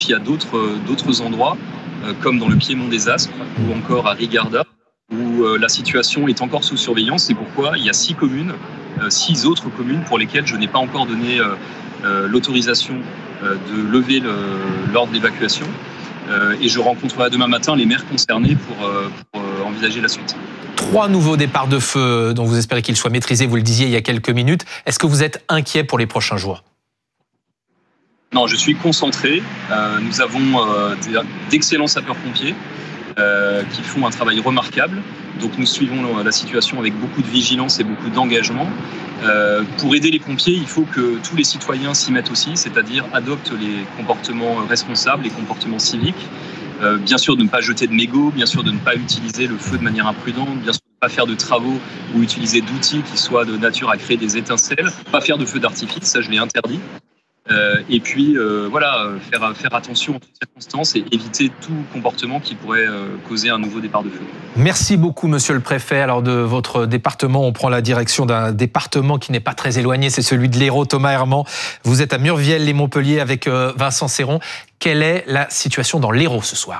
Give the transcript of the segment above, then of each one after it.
il y a d'autres endroits, comme dans le Piémont des Aspres ou encore à Rigarda, où la situation est encore sous surveillance. C'est pourquoi il y a 6 autres communes pour lesquelles je n'ai pas encore donné l'autorisation de lever l'ordre d'évacuation. Et je rencontrerai demain matin les maires concernés pour envisager la suite. 3 nouveaux départs de feu dont vous espérez qu'ils soient maîtrisés, vous le disiez il y a quelques minutes. Est-ce que vous êtes inquiet pour les prochains jours ? Non, je suis concentré. Nous avons d'excellents sapeurs-pompiers qui font un travail remarquable. Donc nous suivons la situation avec beaucoup de vigilance et beaucoup d'engagement. Pour aider les pompiers, il faut que tous les citoyens s'y mettent aussi, c'est-à-dire adoptent les comportements responsables, les comportements civiques. Bien sûr de ne pas jeter de mégots, bien sûr de ne pas utiliser le feu de manière imprudente, bien sûr de ne pas faire de travaux ou utiliser d'outils qui soient de nature à créer des étincelles, pas faire de feu d'artifice, ça je l'ai interdit. Et puis faire attention en toutes circonstances et éviter tout comportement qui pourrait causer un nouveau départ de feu. Merci beaucoup monsieur le préfet. Alors de votre département, on prend la direction d'un département qui n'est pas très éloigné, c'est celui de l'Hérault. Thomas Herman, vous êtes à Murviel-les-Montpellier avec Vincent Serron. Quelle est la situation dans l'Hérault ce soir ?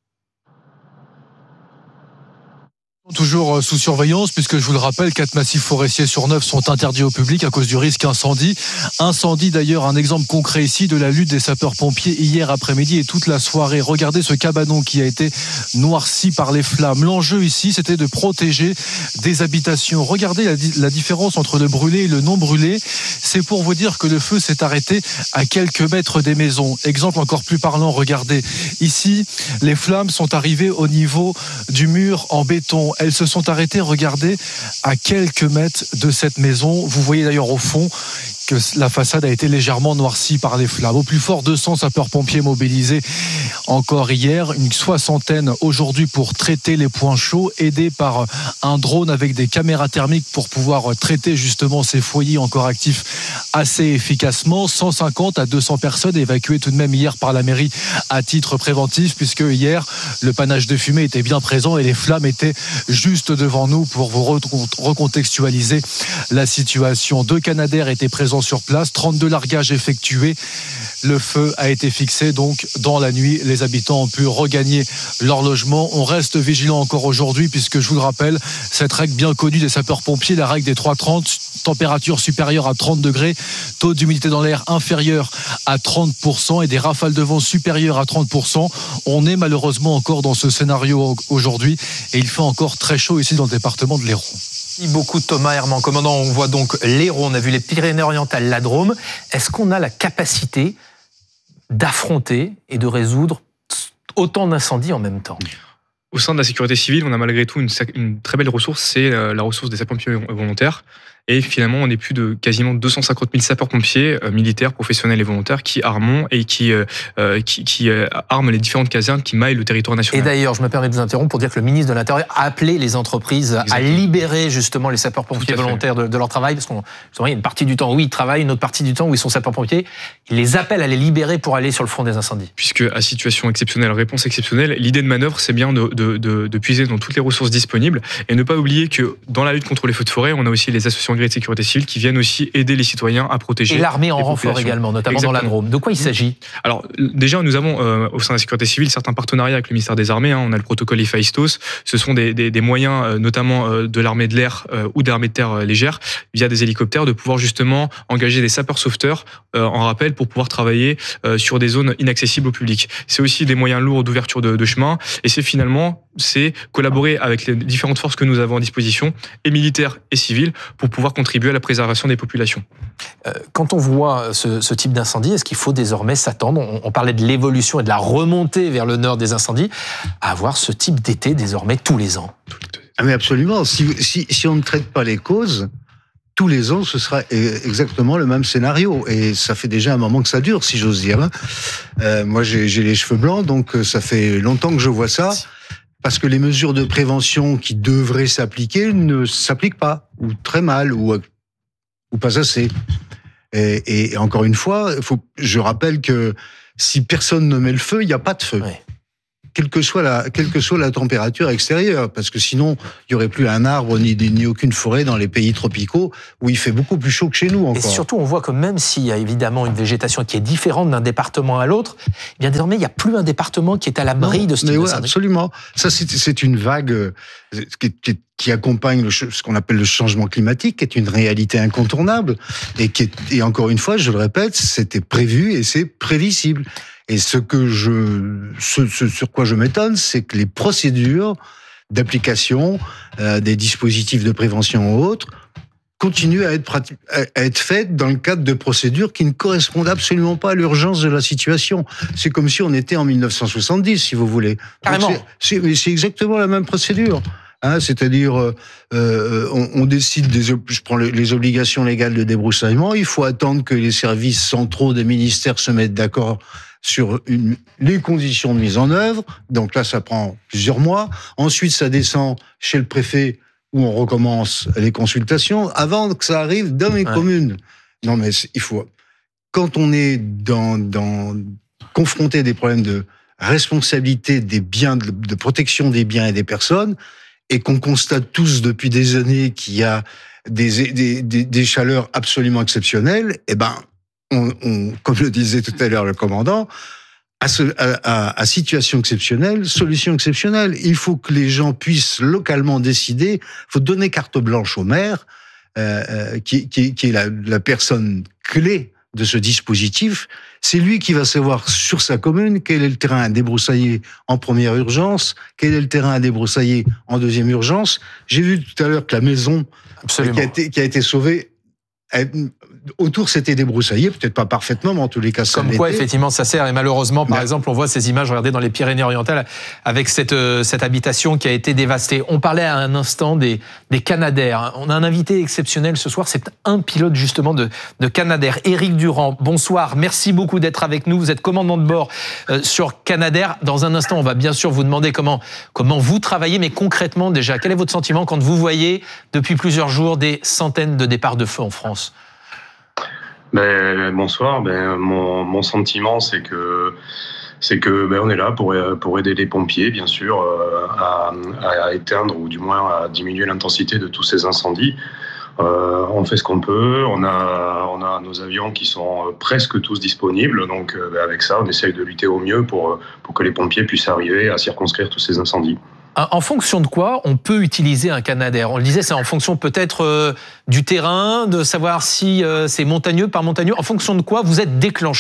Toujours sous surveillance, puisque je vous le rappelle, 4 massifs forestiers sur 9 sont interdits au public à cause du risque incendie. Incendie d'ailleurs, un exemple concret ici de la lutte des sapeurs-pompiers hier après-midi et toute la soirée. Regardez ce cabanon qui a été noirci par les flammes. L'enjeu ici, c'était de protéger des habitations. Regardez la différence entre le brûlé et le non brûlé. C'est pour vous dire que le feu s'est arrêté à quelques mètres des maisons. Exemple encore plus parlant, regardez. Ici, les flammes sont arrivées au niveau du mur en béton. Elles se sont arrêtées, regardez, à quelques mètres de cette maison. Vous voyez d'ailleurs au fond que la façade a été légèrement noircie par les flammes. Au plus fort, 200 sapeurs-pompiers mobilisés encore hier, une 60aine aujourd'hui pour traiter les points chauds, aidés par un drone avec des caméras thermiques pour pouvoir traiter justement ces foyers encore actifs assez efficacement. 150 à 200 personnes évacuées tout de même hier par la mairie à titre préventif, puisque hier, le panache de fumée était bien présent et les flammes étaient juste devant nous pour vous recontextualiser la situation. 2 Canadair étaient présents sur place, 32 largages effectués. Le feu a été fixé donc dans la nuit. Les habitants ont pu regagner leur logement. On reste vigilant encore aujourd'hui puisque je vous le rappelle, cette règle bien connue des sapeurs-pompiers, la règle des 3,30, température supérieure à 30 degrés, taux d'humidité dans l'air inférieur à 30% et des rafales de vent supérieures à 30%. On est malheureusement encore dans ce scénario aujourd'hui et il fait encore très chaud ici dans le département de l'Hérault. Merci beaucoup Thomas Herman. Commandant, on voit donc l'Hérault, on a vu les Pyrénées-Orientales, la Drôme. Est-ce qu'on a la capacité d'affronter et de résoudre autant d'incendies en même temps ? Au sein de la sécurité civile, on a malgré tout une très belle ressource, c'est la ressource des sapeurs-pompiers volontaires. Et finalement, on est plus de quasiment 250 000 sapeurs-pompiers militaires, professionnels et volontaires qui arment et qui arment les différentes casernes qui maillent le territoire national. Et d'ailleurs, je me permets de vous interrompre pour dire que le ministre de l'Intérieur a appelé les entreprises à libérer justement les sapeurs-pompiers volontaires de leur travail, parce qu'il y a une partie du temps où ils travaillent, une autre partie du temps où ils sont sapeurs-pompiers. Il les appelle à les libérer pour aller sur le front des incendies. Puisque à situation exceptionnelle, réponse exceptionnelle, l'idée de manœuvre, c'est bien de puiser dans toutes les ressources disponibles et ne pas oublier que dans la lutte contre les feux de forêt, on a aussi les associations de sécurité civile qui viennent aussi aider les citoyens à protéger. Et l'armée en renfort également, notamment Exactement. Dans la Drôme. De quoi il s'agit ? Alors déjà, nous avons au sein de la sécurité civile certains partenariats avec le ministère des Armées. On a le protocole Héphaïstos. Ce sont des moyens, notamment de l'armée de l'air ou de l'armée de terre légère, via des hélicoptères, de pouvoir justement engager des sapeurs-sauveteurs en rappel pour pouvoir travailler sur des zones inaccessibles au public. C'est aussi des moyens lourds d'ouverture de chemin et c'est collaborer avec les différentes forces que nous avons à disposition, et militaires et civiles, pour pouvoir contribuer à la préservation des populations. Quand on voit ce type d'incendie, est-ce qu'il faut désormais s'attendre, on parlait de l'évolution et de la remontée vers le nord des incendies, à avoir ce type d'été désormais tous les ans ? Ah mais absolument, si on ne traite pas les causes, tous les ans, ce sera exactement le même scénario. Et ça fait déjà un moment que ça dure, si j'ose dire. Moi, j'ai les cheveux blancs, donc ça fait longtemps que je vois ça. Parce que les mesures de prévention qui devraient s'appliquer ne s'appliquent pas, ou très mal, ou pas assez. Et encore une fois, je rappelle que si personne ne met le feu, il n'y a pas de feu. Ouais. quelle que soit la température extérieure, parce que sinon il y aurait plus un arbre ni aucune forêt dans les pays tropicaux où il fait beaucoup plus chaud que chez nous encore. Et surtout, on voit que même s'il y a évidemment une végétation qui est différente d'un département à l'autre, eh bien désormais il n'y a plus un département qui est à l'abri de ce type d'incendie. Absolument. Ça c'est une vague qui accompagne ce qu'on appelle le changement climatique, qui est une réalité incontournable et encore une fois, je le répète, c'était prévu et c'est prévisible. Et ce sur quoi je m'étonne, c'est que les procédures d'application des dispositifs de prévention ou autres continuent à être faites dans le cadre de procédures qui ne correspondent absolument pas à l'urgence de la situation. C'est comme si on était en 1970, si vous voulez. Carrément. C'est exactement la même procédure. C'est-à-dire, on décide je prends les obligations légales de débroussaillement. Il faut attendre que les services centraux des ministères se mettent d'accord sur les conditions de mise en œuvre. Donc là, ça prend plusieurs mois. Ensuite, ça descend chez le préfet où on recommence les consultations avant que ça arrive dans les communes. Non, mais il faut. Quand on est confronté à des problèmes de responsabilité des biens, de protection des biens et des personnes, et qu'on constate tous depuis des années qu'il y a des chaleurs absolument exceptionnelles, eh ben, comme le disait tout à l'heure le commandant, à situation exceptionnelle, solution exceptionnelle. Il faut que les gens puissent localement décider. Il faut donner carte blanche au maire, qui est la personne clé de ce dispositif. C'est lui qui va savoir sur sa commune quel est le terrain à débroussailler en première urgence, quel est le terrain à débroussailler en deuxième urgence. J'ai vu tout à l'heure que la maison qui a été sauvée, autour c'était débroussaillé, peut-être pas parfaitement, mais en tous les cas ça l'était. Comme quoi effectivement ça sert, et malheureusement par exemple on voit ces images, regardez dans les Pyrénées-Orientales avec cette habitation qui a été dévastée. On parlait à un instant des Canadair. On a un invité exceptionnel ce soir, c'est un pilote justement de Canadair, Éric Durand. Bonsoir, merci beaucoup d'être avec nous. Vous êtes commandant de bord sur Canadair. Dans un instant on va bien sûr vous demander comment vous travaillez, mais concrètement déjà, quel est votre sentiment quand vous voyez depuis plusieurs jours des centaines de départs de feu en France ? Bonsoir. Mon sentiment, c'est que on est là pour aider les pompiers, bien sûr, à éteindre ou du moins à diminuer l'intensité de tous ces incendies. On fait ce qu'on peut. On a nos avions qui sont presque tous disponibles. Donc, avec ça, on essaye de lutter au mieux pour que les pompiers puissent arriver à circonscrire tous ces incendies. En fonction de quoi on peut utiliser un Canadair ? On le disait, c'est en fonction peut-être du terrain, de savoir si c'est montagneux, pas montagneux. En fonction de quoi vous êtes déclenché ?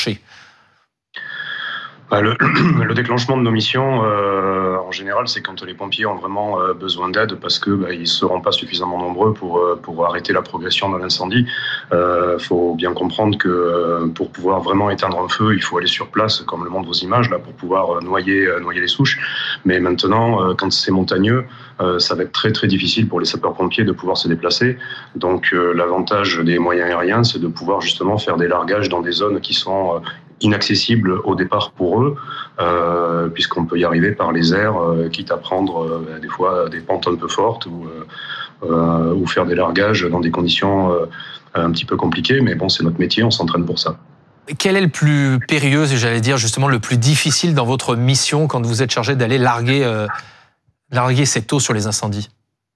Le déclenchement de nos missions, en général, c'est quand les pompiers ont vraiment besoin d'aide parce que ils seront pas suffisamment nombreux pour arrêter la progression d'un incendie. Faut bien comprendre que pour pouvoir vraiment éteindre un feu, il faut aller sur place, comme le montrent vos images là, pour pouvoir noyer les souches. Mais maintenant, quand c'est montagneux, ça va être très très difficile pour les sapeurs-pompiers de pouvoir se déplacer. Donc, l'avantage des moyens aériens, c'est de pouvoir justement faire des largages dans des zones qui sont inaccessible au départ pour eux, puisqu'on peut y arriver par les airs, quitte à prendre des fois des pentes un peu fortes ou faire des largages dans des conditions un petit peu compliquées. Mais bon, c'est notre métier, on s'entraîne pour ça. Quel est le plus périlleux, j'allais dire justement le plus difficile dans votre mission quand vous êtes chargé d'aller larguer cette eau sur les incendies ?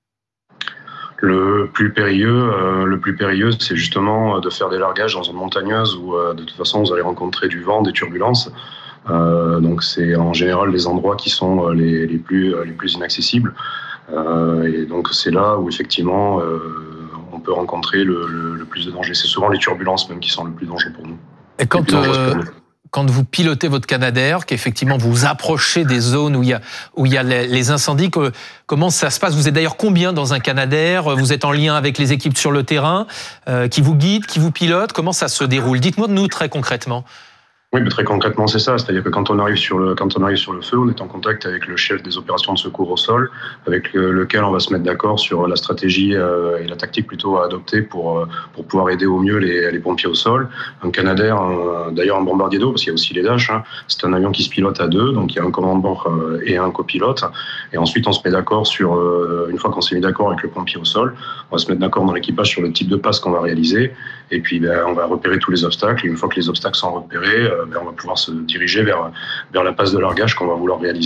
Le plus périlleux, c'est justement de faire des largages dans une montagneuse où, de toute façon, vous allez rencontrer du vent, des turbulences. Donc, c'est en général les endroits qui sont les plus inaccessibles. Et donc, c'est là où, effectivement, on peut rencontrer le plus de danger. C'est souvent les turbulences même qui sont le plus dangereux pour nous. Et quand vous pilotez votre Canadair, qu'effectivement vous vous approchez des zones où il y a les incendies, comment ça se passe ? Vous êtes d'ailleurs combien dans un Canadair ? Vous êtes en lien avec les équipes sur le terrain, qui vous guident, qui vous pilotent ? Comment ça se déroule ? Dites-moi de nous très concrètement. Oui, mais très concrètement, c'est ça. C'est-à-dire que quand on arrive sur le feu, on est en contact avec le chef des opérations de secours au sol, avec lequel on va se mettre d'accord sur la stratégie et la tactique plutôt à adopter pour pouvoir aider au mieux les pompiers au sol. Un Canadair, d'ailleurs un bombardier d'eau, parce qu'il y a aussi les Dash, c'est un avion qui se pilote à deux, donc il y a un commandant de bord et un copilote. Et ensuite, on se met d'accord sur, une fois qu'on s'est mis d'accord avec le pompier au sol, on va se mettre d'accord dans l'équipage sur le type de passe qu'on va réaliser. Et puis, on va repérer tous les obstacles. Et une fois que les obstacles sont repérés, on va pouvoir se diriger vers la passe de largage qu'on va vouloir réaliser.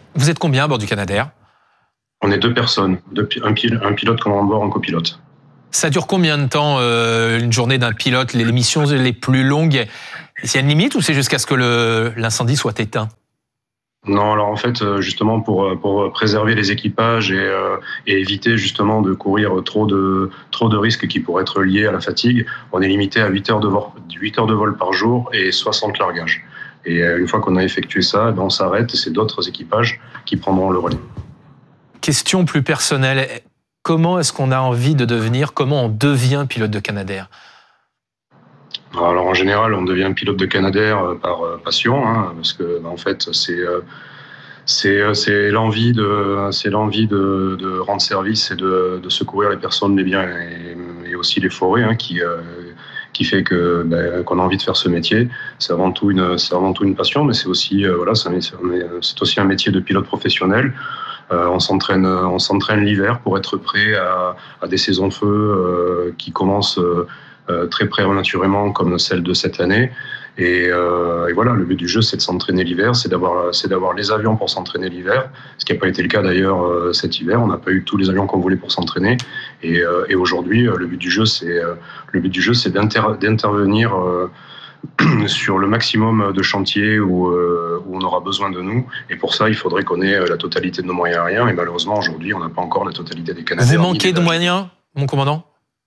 Vous êtes combien à bord du Canadair ? On est 2 personnes, un pilote commandant de bord, un copilote. Ça dure combien de temps une journée d'un pilote, les missions les plus longues? Il y a une limite ou c'est jusqu'à ce que l'incendie soit éteint? Non, alors en fait, justement pour préserver les équipages et éviter justement de courir trop de risques qui pourraient être liés à la fatigue, on est limité à 8 heures de vol par jour et 60 largages. Et une fois qu'on a effectué ça, on s'arrête et c'est d'autres équipages qui prendront le relais. Question plus personnelle. Comment est-ce qu'on a envie de devenir, comment on devient pilote de Canadair? Alors en général, on devient pilote de Canadair par passion, parce que en fait, c'est l'envie de rendre service et de secourir les personnes, les biens et aussi les forêts qui fait qu'on a envie de faire ce métier. C'est avant tout une passion, mais c'est aussi c'est aussi un métier de pilote professionnel. On s'entraîne l'hiver pour être prêt à des saisons de feu qui commencent très prématurément comme celle de cette année. Et voilà, le but du jeu, c'est de s'entraîner l'hiver, c'est d'avoir les avions pour s'entraîner l'hiver, ce qui n'a pas été le cas d'ailleurs cet hiver. On n'a pas eu tous les avions qu'on voulait pour s'entraîner. Et aujourd'hui, le but du jeu, c'est d'intervenir sur le maximum de chantiers où on aura besoin de nous. Et pour ça, il faudrait qu'on ait la totalité de nos moyens aériens. Et malheureusement, aujourd'hui, on n'a pas encore la totalité des Canadair. Vous manquez de moyens, mon commandant ?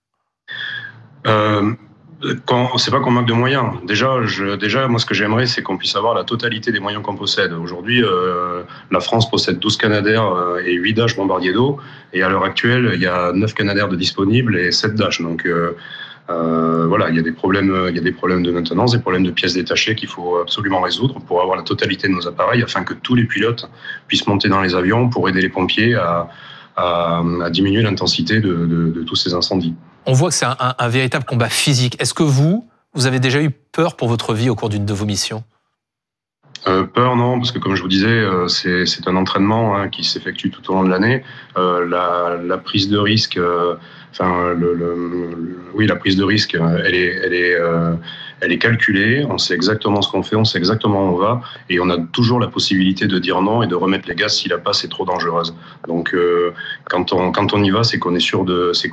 C'est pas qu'on manque de moyens. Déjà, moi, ce que j'aimerais, c'est qu'on puisse avoir la totalité des moyens qu'on possède. Aujourd'hui, la France possède 12 Canadair et 8 Dash bombardiers d'eau. Et à l'heure actuelle, il y a 9 Canadair de disponibles et 7 Dash. Donc, voilà, il y a des problèmes de maintenance, des problèmes de pièces détachées qu'il faut absolument résoudre pour avoir la totalité de nos appareils afin que tous les pilotes puissent monter dans les avions pour aider les pompiers à diminuer l'intensité de tous ces incendies. On voit que c'est un véritable combat physique. Est-ce que vous avez déjà eu peur pour votre vie au cours d'une de vos missions ? Peur, non, parce que comme je vous disais, c'est un entraînement qui s'effectue tout au long de l'année. La prise de risque, la prise de risque, elle est calculée. On sait exactement ce qu'on fait, on sait exactement où on va, et on a toujours la possibilité de dire non et de remettre les gaz si la passe est trop dangereuse. Donc, quand on y va, c'est qu'on est sûr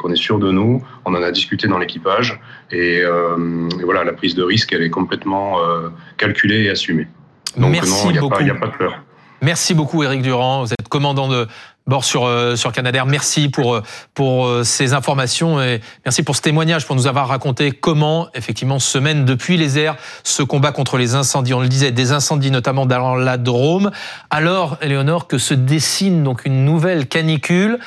de nous. On en a discuté dans l'équipage, et voilà, la prise de risque, elle est complètement calculée et assumée. Donc merci non, il n'y a pas de peur. Merci beaucoup Éric Durand, vous êtes commandant de bord sur Canadair. Merci pour ces informations et merci pour ce témoignage, pour nous avoir raconté comment effectivement se mène depuis les airs ce combat contre les incendies. On le disait, des incendies notamment dans la Drôme. Alors, Éléonore, que se dessine donc une nouvelle canicule.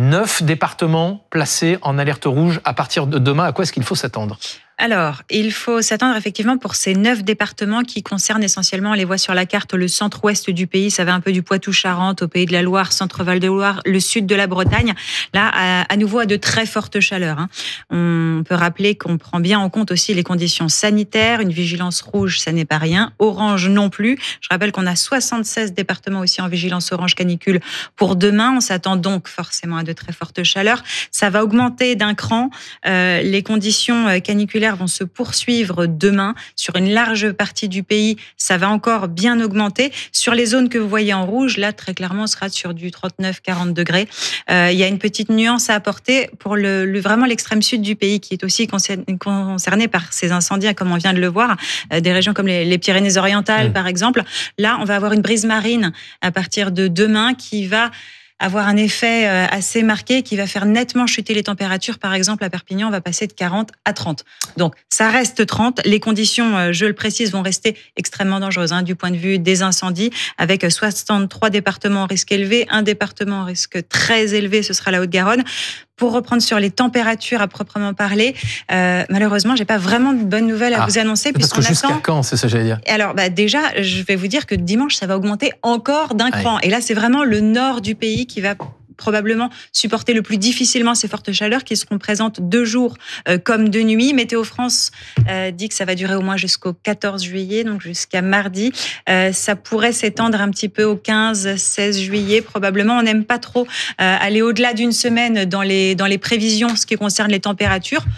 9 départements placés en alerte rouge à partir de demain. À quoi est-ce qu'il faut s'attendre ? Alors, il faut s'attendre effectivement pour ces 9 départements qui concernent essentiellement, on les voit sur la carte, le centre-ouest du pays. Ça va un peu du Poitou-Charentes au Pays de la Loire, centre-Val-de-Loire, le sud de la Bretagne. Là, à nouveau, à de très fortes chaleurs. On peut rappeler qu'on prend bien en compte aussi les conditions sanitaires. Une vigilance rouge, ça n'est pas rien. Orange non plus. Je rappelle qu'on a 76 départements aussi en vigilance orange canicule pour demain. On s'attend donc forcément à de très fortes chaleurs. Ça va augmenter d'un cran. Les conditions caniculaires vont se poursuivre demain sur une large partie du pays. Ça va encore bien augmenter. Sur les zones que vous voyez en rouge, là, très clairement, on sera sur du 39-40 degrés. Il y a une petite nuance à apporter pour vraiment l'extrême sud du pays qui est aussi concerné par ces incendies, comme on vient de le voir. Des régions comme les Pyrénées-Orientales, par exemple. Là, on va avoir une brise marine à partir de demain qui va avoir un effet assez marqué qui va faire nettement chuter les températures. Par exemple, à Perpignan, on va passer de 40 à 30. Donc, ça reste 30. Les conditions, je le précise, vont rester extrêmement dangereuses du point de vue des incendies, avec 63 départements en risque élevé, un département en risque très élevé, ce sera la Haute-Garonne. Pour reprendre sur les températures à proprement parler, malheureusement, j'ai pas vraiment de bonnes nouvelles à vous annoncer. Parce que jusqu'à quand, c'est ça que j'allais dire. Alors, déjà, je vais vous dire que dimanche, ça va augmenter encore d'un cran. Et là, c'est vraiment le nord du pays qui va probablement supporter le plus difficilement ces fortes chaleurs qui seront présentes 2 jours comme de nuit. Météo France dit que ça va durer au moins jusqu'au 14 juillet, donc jusqu'à mardi. Ça pourrait s'étendre un petit peu au 15-16 juillet probablement. On n'aime pas trop aller au-delà d'une semaine dans les prévisions, ce qui concerne les températures.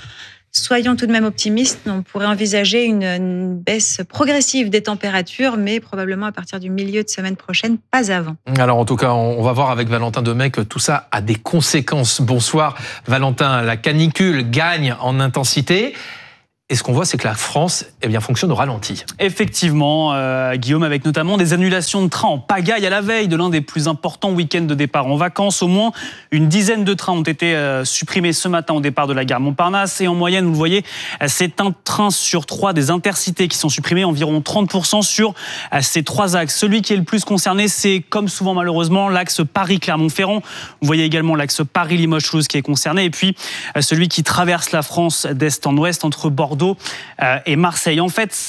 soyons tout de même optimistes. On pourrait envisager une baisse progressive des températures, mais probablement à partir du milieu de semaine prochaine, pas avant. Alors en tout cas, on va voir avec Valentin Demey que tout ça a des conséquences. Bonsoir Valentin, la canicule gagne en intensité. Et ce qu'on voit, c'est que la France fonctionne au ralenti. Effectivement, Guillaume, avec notamment des annulations de trains en pagaille à la veille de l'un des plus importants week-ends de départ en vacances. Au moins une dizaine de trains ont été supprimés ce matin au départ de la gare Montparnasse. Et en moyenne, vous le voyez, c'est un train sur 3 des intercités qui sont supprimés, environ 30% sur ces 3 axes. Celui qui est le plus concerné, c'est, comme souvent malheureusement, l'axe Paris-Clermont-Ferrand. Vous voyez également l'axe Paris-Limoges-Toulouse qui est concerné. Et puis, celui qui traverse la France d'est en ouest entre Bordeaux et Marseille. En fait,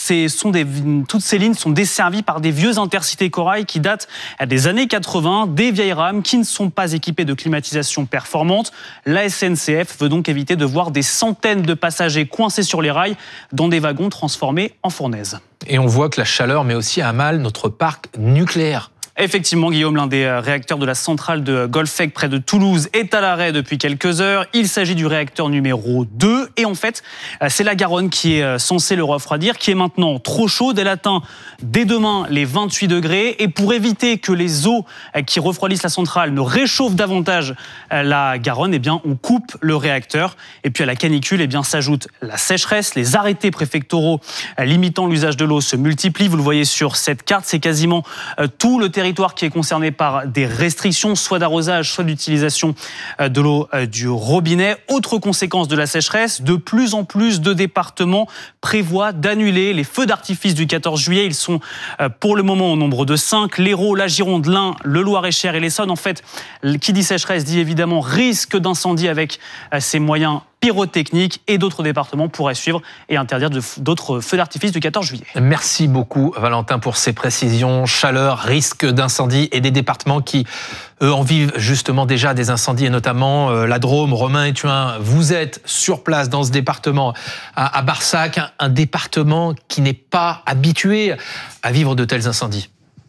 toutes ces lignes sont desservies par des vieux intercités corail qui datent des années 80, des vieilles rames qui ne sont pas équipées de climatisation performante. La SNCF veut donc éviter de voir des centaines de passagers coincés sur les rails dans des wagons transformés en fournaises. Et on voit que la chaleur met aussi à mal notre parc nucléaire. Effectivement, Guillaume, l'un des réacteurs de la centrale de Golfech près de Toulouse est à l'arrêt depuis quelques heures. Il s'agit du réacteur numéro 2 et en fait, c'est la Garonne qui est censée le refroidir, qui est maintenant trop chaude. Elle atteint dès demain les 28 degrés et pour éviter que les eaux qui refroidissent la centrale ne réchauffent davantage la Garonne, on coupe le réacteur. Et puis à la canicule, s'ajoute la sécheresse. Les arrêtés préfectoraux limitant l'usage de l'eau se multiplient. Vous le voyez sur cette carte, c'est quasiment tout le territoire qui est concerné par des restrictions, soit d'arrosage, soit d'utilisation de l'eau du robinet. Autre conséquence de la sécheresse, de plus en plus de départements prévoient d'annuler les feux d'artifice du 14 juillet. Ils sont pour le moment au nombre de 5. L'Hérault, la Gironde, l'Ain, le Loir-et-Cher et l'Essonne. En fait, qui dit sécheresse dit évidemment risque d'incendie avec ces moyens pyrotechniques et d'autres départements pourraient suivre et interdire d'autres feux d'artifice du 14 juillet. Merci beaucoup Valentin pour ces précisions. Chaleur, risque d'incendie et des départements qui, eux, en vivent justement déjà des incendies et notamment la Drôme. Romain Ethuin, vous êtes sur place dans ce département à Barsac, un département qui n'est pas habitué à vivre de tels incendies.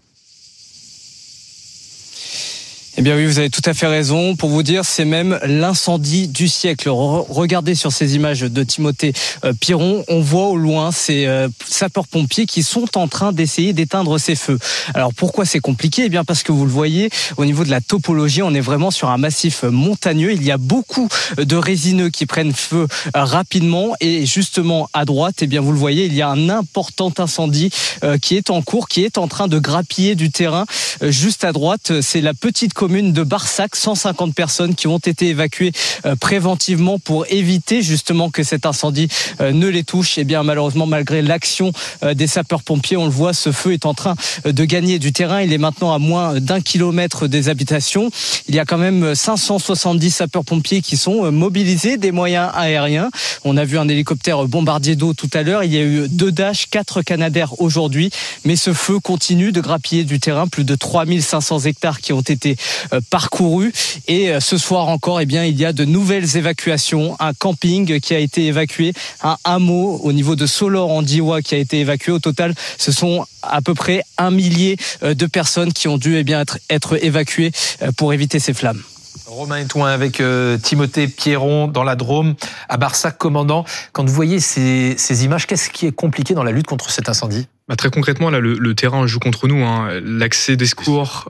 Eh bien oui, vous avez tout à fait raison. Pour vous dire, c'est même l'incendie du siècle. Regardez sur ces images de Timothée Piron, on voit au loin ces sapeurs-pompiers qui sont en train d'essayer d'éteindre ces feux. Alors pourquoi c'est compliqué ? Eh bien parce que vous le voyez, au niveau de la topologie, on est vraiment sur un massif montagneux. Il y a beaucoup de résineux qui prennent feu rapidement et justement à droite, eh bien vous le voyez, il y a un important incendie qui est en cours, qui est en train de grappiller du terrain. Juste à droite, c'est la petite commune de Barsac, 150 personnes qui ont été évacuées préventivement pour éviter justement que cet incendie ne les touche. Et bien malheureusement, malgré l'action des sapeurs-pompiers, on le voit, ce feu est en train de gagner du terrain. Il est maintenant à moins d'1 kilomètre des habitations. Il y a quand même 570 sapeurs-pompiers qui sont mobilisés, des moyens aériens. On a vu un hélicoptère bombardier d'eau tout à l'heure. Il y a eu 2 Dash, 4 Canadair aujourd'hui. Mais ce feu continue de grappiller du terrain. Plus de 3500 hectares qui ont été parcouru et ce soir encore il y a de nouvelles évacuations, un camping qui a été évacué, un hameau au niveau de Solor-en-Diois qui a été évacué. Au total, ce sont à peu près 1 millier de personnes qui ont dû être évacuées pour éviter ces flammes. Romain Ethuin avec Timothée Piron dans la Drôme, à Barsac, commandant. Quand vous voyez ces images, qu'est-ce qui est compliqué dans la lutte contre cet incendie ? Très concrètement, là, le terrain joue contre nous. L'accès des secours,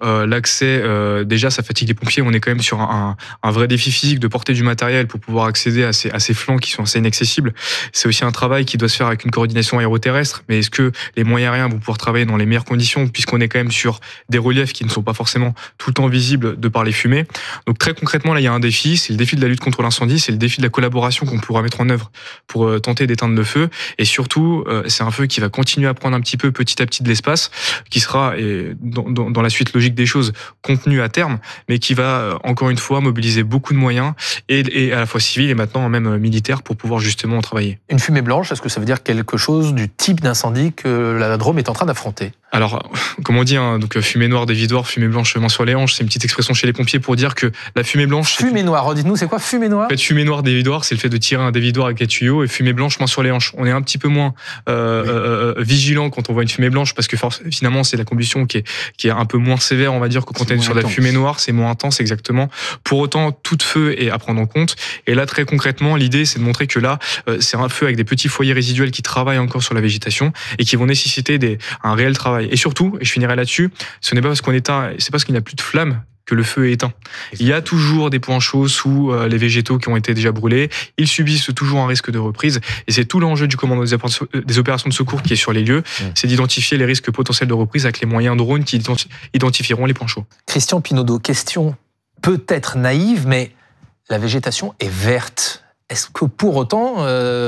déjà, ça fatigue les pompiers. On est quand même sur un vrai défi physique de porter du matériel pour pouvoir accéder à ces flancs qui sont assez inaccessibles. C'est aussi un travail qui doit se faire avec une coordination aéroterrestre. Mais est-ce que les moyens aériens vont pouvoir travailler dans les meilleures conditions, puisqu'on est quand même sur des reliefs qui ne sont pas forcément tout le temps visibles de par les fumées. Donc très concrètement, là, il y a un défi. C'est le défi de la lutte contre l'incendie. C'est le défi de la collaboration qu'on pourra mettre en œuvre pour tenter d'éteindre le feu. Et surtout, c'est un feu qui va continuer à prendre petit à petit de l'espace, qui sera, dans la suite logique des choses, contenu à terme, mais qui va, encore une fois, mobiliser beaucoup de moyens, et à la fois civils et maintenant même militaires, pour pouvoir justement travailler. Une fumée blanche, est-ce que ça veut dire quelque chose du type d'incendie que la Drôme est en train d'affronter ? Alors, comme on dit, donc fumée noire des vidoirs, fumée blanche main sur les hanches, c'est une petite expression chez les pompiers pour dire que la fumée blanche... Fumée noire, redites-nous, c'est quoi fumée noire ? En fait, fumée noire des vidoirs, c'est le fait de tirer un dévidoir avec un tuyau, et fumée blanche main sur les hanches. On est un petit peu moins vigilant quand on voit une fumée blanche, parce que finalement, c'est la combustion qui est un peu moins sévère, on va dire, que quand on est sur la fumée noire, c'est moins intense, exactement. Pour autant, tout feu est à prendre en compte. Et là, très concrètement, l'idée, c'est de montrer que là, c'est un feu avec des petits foyers résiduels qui travaillent encore sur la végétation et qui vont nécessiter un réel travail. Et surtout, et je finirai là-dessus, ce n'est pas parce qu'on éteint, c'est parce qu'il n'y a plus de flamme que le feu est éteint. Il y a toujours des points chauds sous les végétaux qui ont été déjà brûlés. Ils subissent toujours un risque de reprise. Et c'est tout l'enjeu du commandement des opérations de secours qui est sur les lieux. C'est d'identifier les risques potentiels de reprise avec les moyens drones qui identifieront les points chauds. Christian Pinaudot, question peut-être naïve, mais la végétation est verte. Est-ce que pour autant,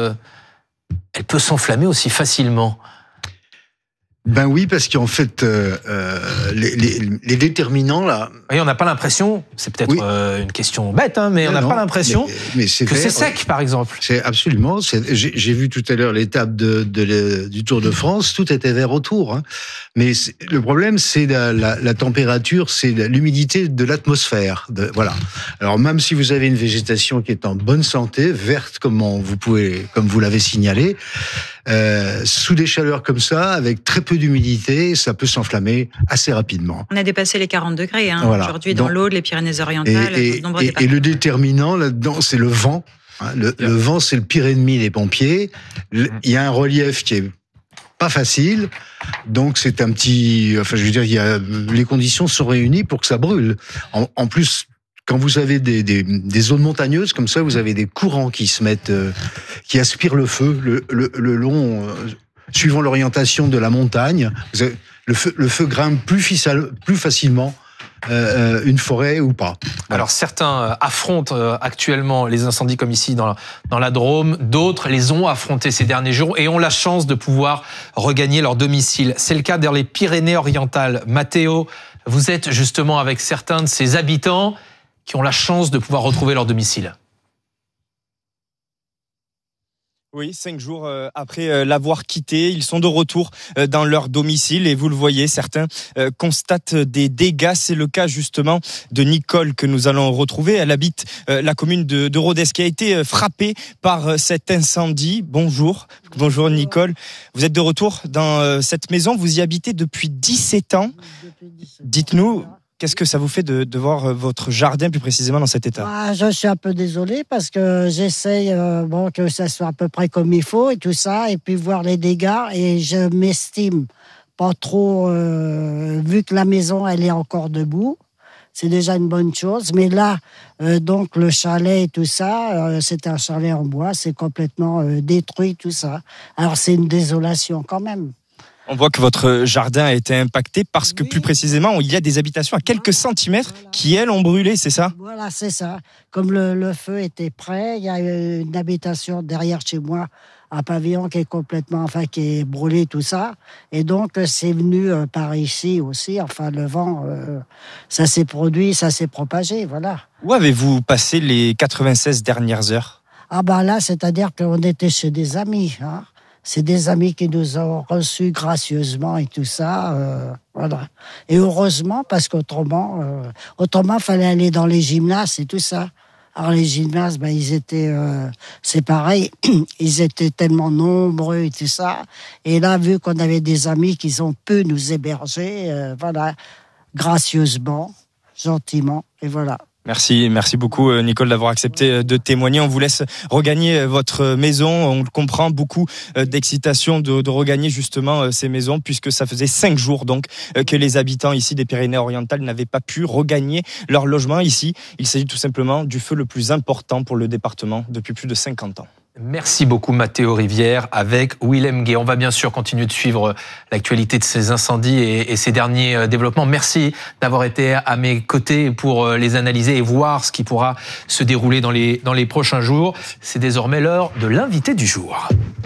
elle peut s'enflammer aussi facilement ? Ben oui, parce qu'en fait, les déterminants, là... Oui, on n'a pas l'impression, c'est peut-être une question bête, hein, mais on n'a pas l'impression que c'est sec, par exemple. C'est absolument... J'ai vu tout à l'heure l'étape du Tour de France, tout était vert autour. Hein. Mais le problème, c'est la température, c'est l'humidité de l'atmosphère. Voilà. Alors même si vous avez une végétation qui est en bonne santé, verte comme vous l'avez signalé, sous des chaleurs comme ça, avec très peu d'humidité, ça peut s'enflammer assez rapidement. On a dépassé les 40 degrés aujourd'hui dans l'Aude, les Pyrénées-Orientales. Et le déterminant là-dedans, c'est le vent. Le vent, c'est le pire ennemi des pompiers. Il y a un relief qui est pas facile, donc c'est un petit... Enfin, je veux dire, les conditions sont réunies pour que ça brûle. En plus... Quand vous avez des zones montagneuses comme ça, vous avez des courants qui se mettent, qui aspirent le feu le long, suivant l'orientation de la montagne. Le feu grimpe plus facilement une forêt ou pas. Alors certains affrontent actuellement les incendies comme ici dans la Drôme, d'autres les ont affrontés ces derniers jours et ont la chance de pouvoir regagner leur domicile. C'est le cas dans les Pyrénées-Orientales. Matteo, vous êtes justement avec certains de ces habitants qui ont la chance de pouvoir retrouver leur domicile. Oui, 5 jours après l'avoir quitté, ils sont de retour dans leur domicile et vous le voyez, certains constatent des dégâts. C'est le cas justement de Nicole que nous allons retrouver. Elle habite la commune de Rodez qui a été frappée par cet incendie. Bonjour Nicole. Vous êtes de retour dans cette maison, vous y habitez depuis 17 ans. Dites-nous, qu'est-ce que ça vous fait de voir votre jardin plus précisément dans cet état ? Je suis un peu désolé parce que j'essaye que ça soit à peu près comme il faut et tout ça, et puis voir les dégâts, et je m'estime pas trop, vu que la maison elle est encore debout, c'est déjà une bonne chose. Mais là, donc le chalet et tout ça, c'est un chalet en bois, c'est complètement détruit tout ça. Alors c'est une désolation quand même. On voit que votre jardin a été impacté parce que plus précisément, il y a des habitations à quelques centimètres qui, elles, ont brûlé, c'est ça ? Voilà, c'est ça. Comme le feu était prêt, il y a une habitation derrière chez moi, un pavillon qui est complètement, qui est brûlé, tout ça. Et donc, c'est venu par ici aussi. Enfin, le vent, ça s'est produit, ça s'est propagé, voilà. Où avez-vous passé les 96 dernières heures ? Là, c'est-à-dire qu'on était chez des amis, hein. C'est des amis qui nous ont reçus gracieusement et tout ça, voilà. Et heureusement, parce qu'autrement, fallait aller dans les gymnases et tout ça. Alors les gymnases, ils étaient, c'est pareil, ils étaient tellement nombreux et tout ça. Et là, vu qu'on avait des amis qui ont pu nous héberger, voilà, gracieusement, gentiment, et voilà. Merci beaucoup Nicole d'avoir accepté de témoigner. On vous laisse regagner votre maison. On le comprend, beaucoup d'excitation de regagner justement ces maisons, puisque ça faisait 5 jours donc que les habitants ici des Pyrénées-Orientales n'avaient pas pu regagner leur logement. Ici, il s'agit tout simplement du feu le plus important pour le département depuis plus de 50 ans. Merci beaucoup Matteo Rivière avec Willem Gay. On va bien sûr continuer de suivre l'actualité de ces incendies et ces derniers développements. Merci d'avoir été à mes côtés pour les analyser et voir ce qui pourra se dérouler dans les prochains jours. C'est désormais l'heure de l'invité du jour.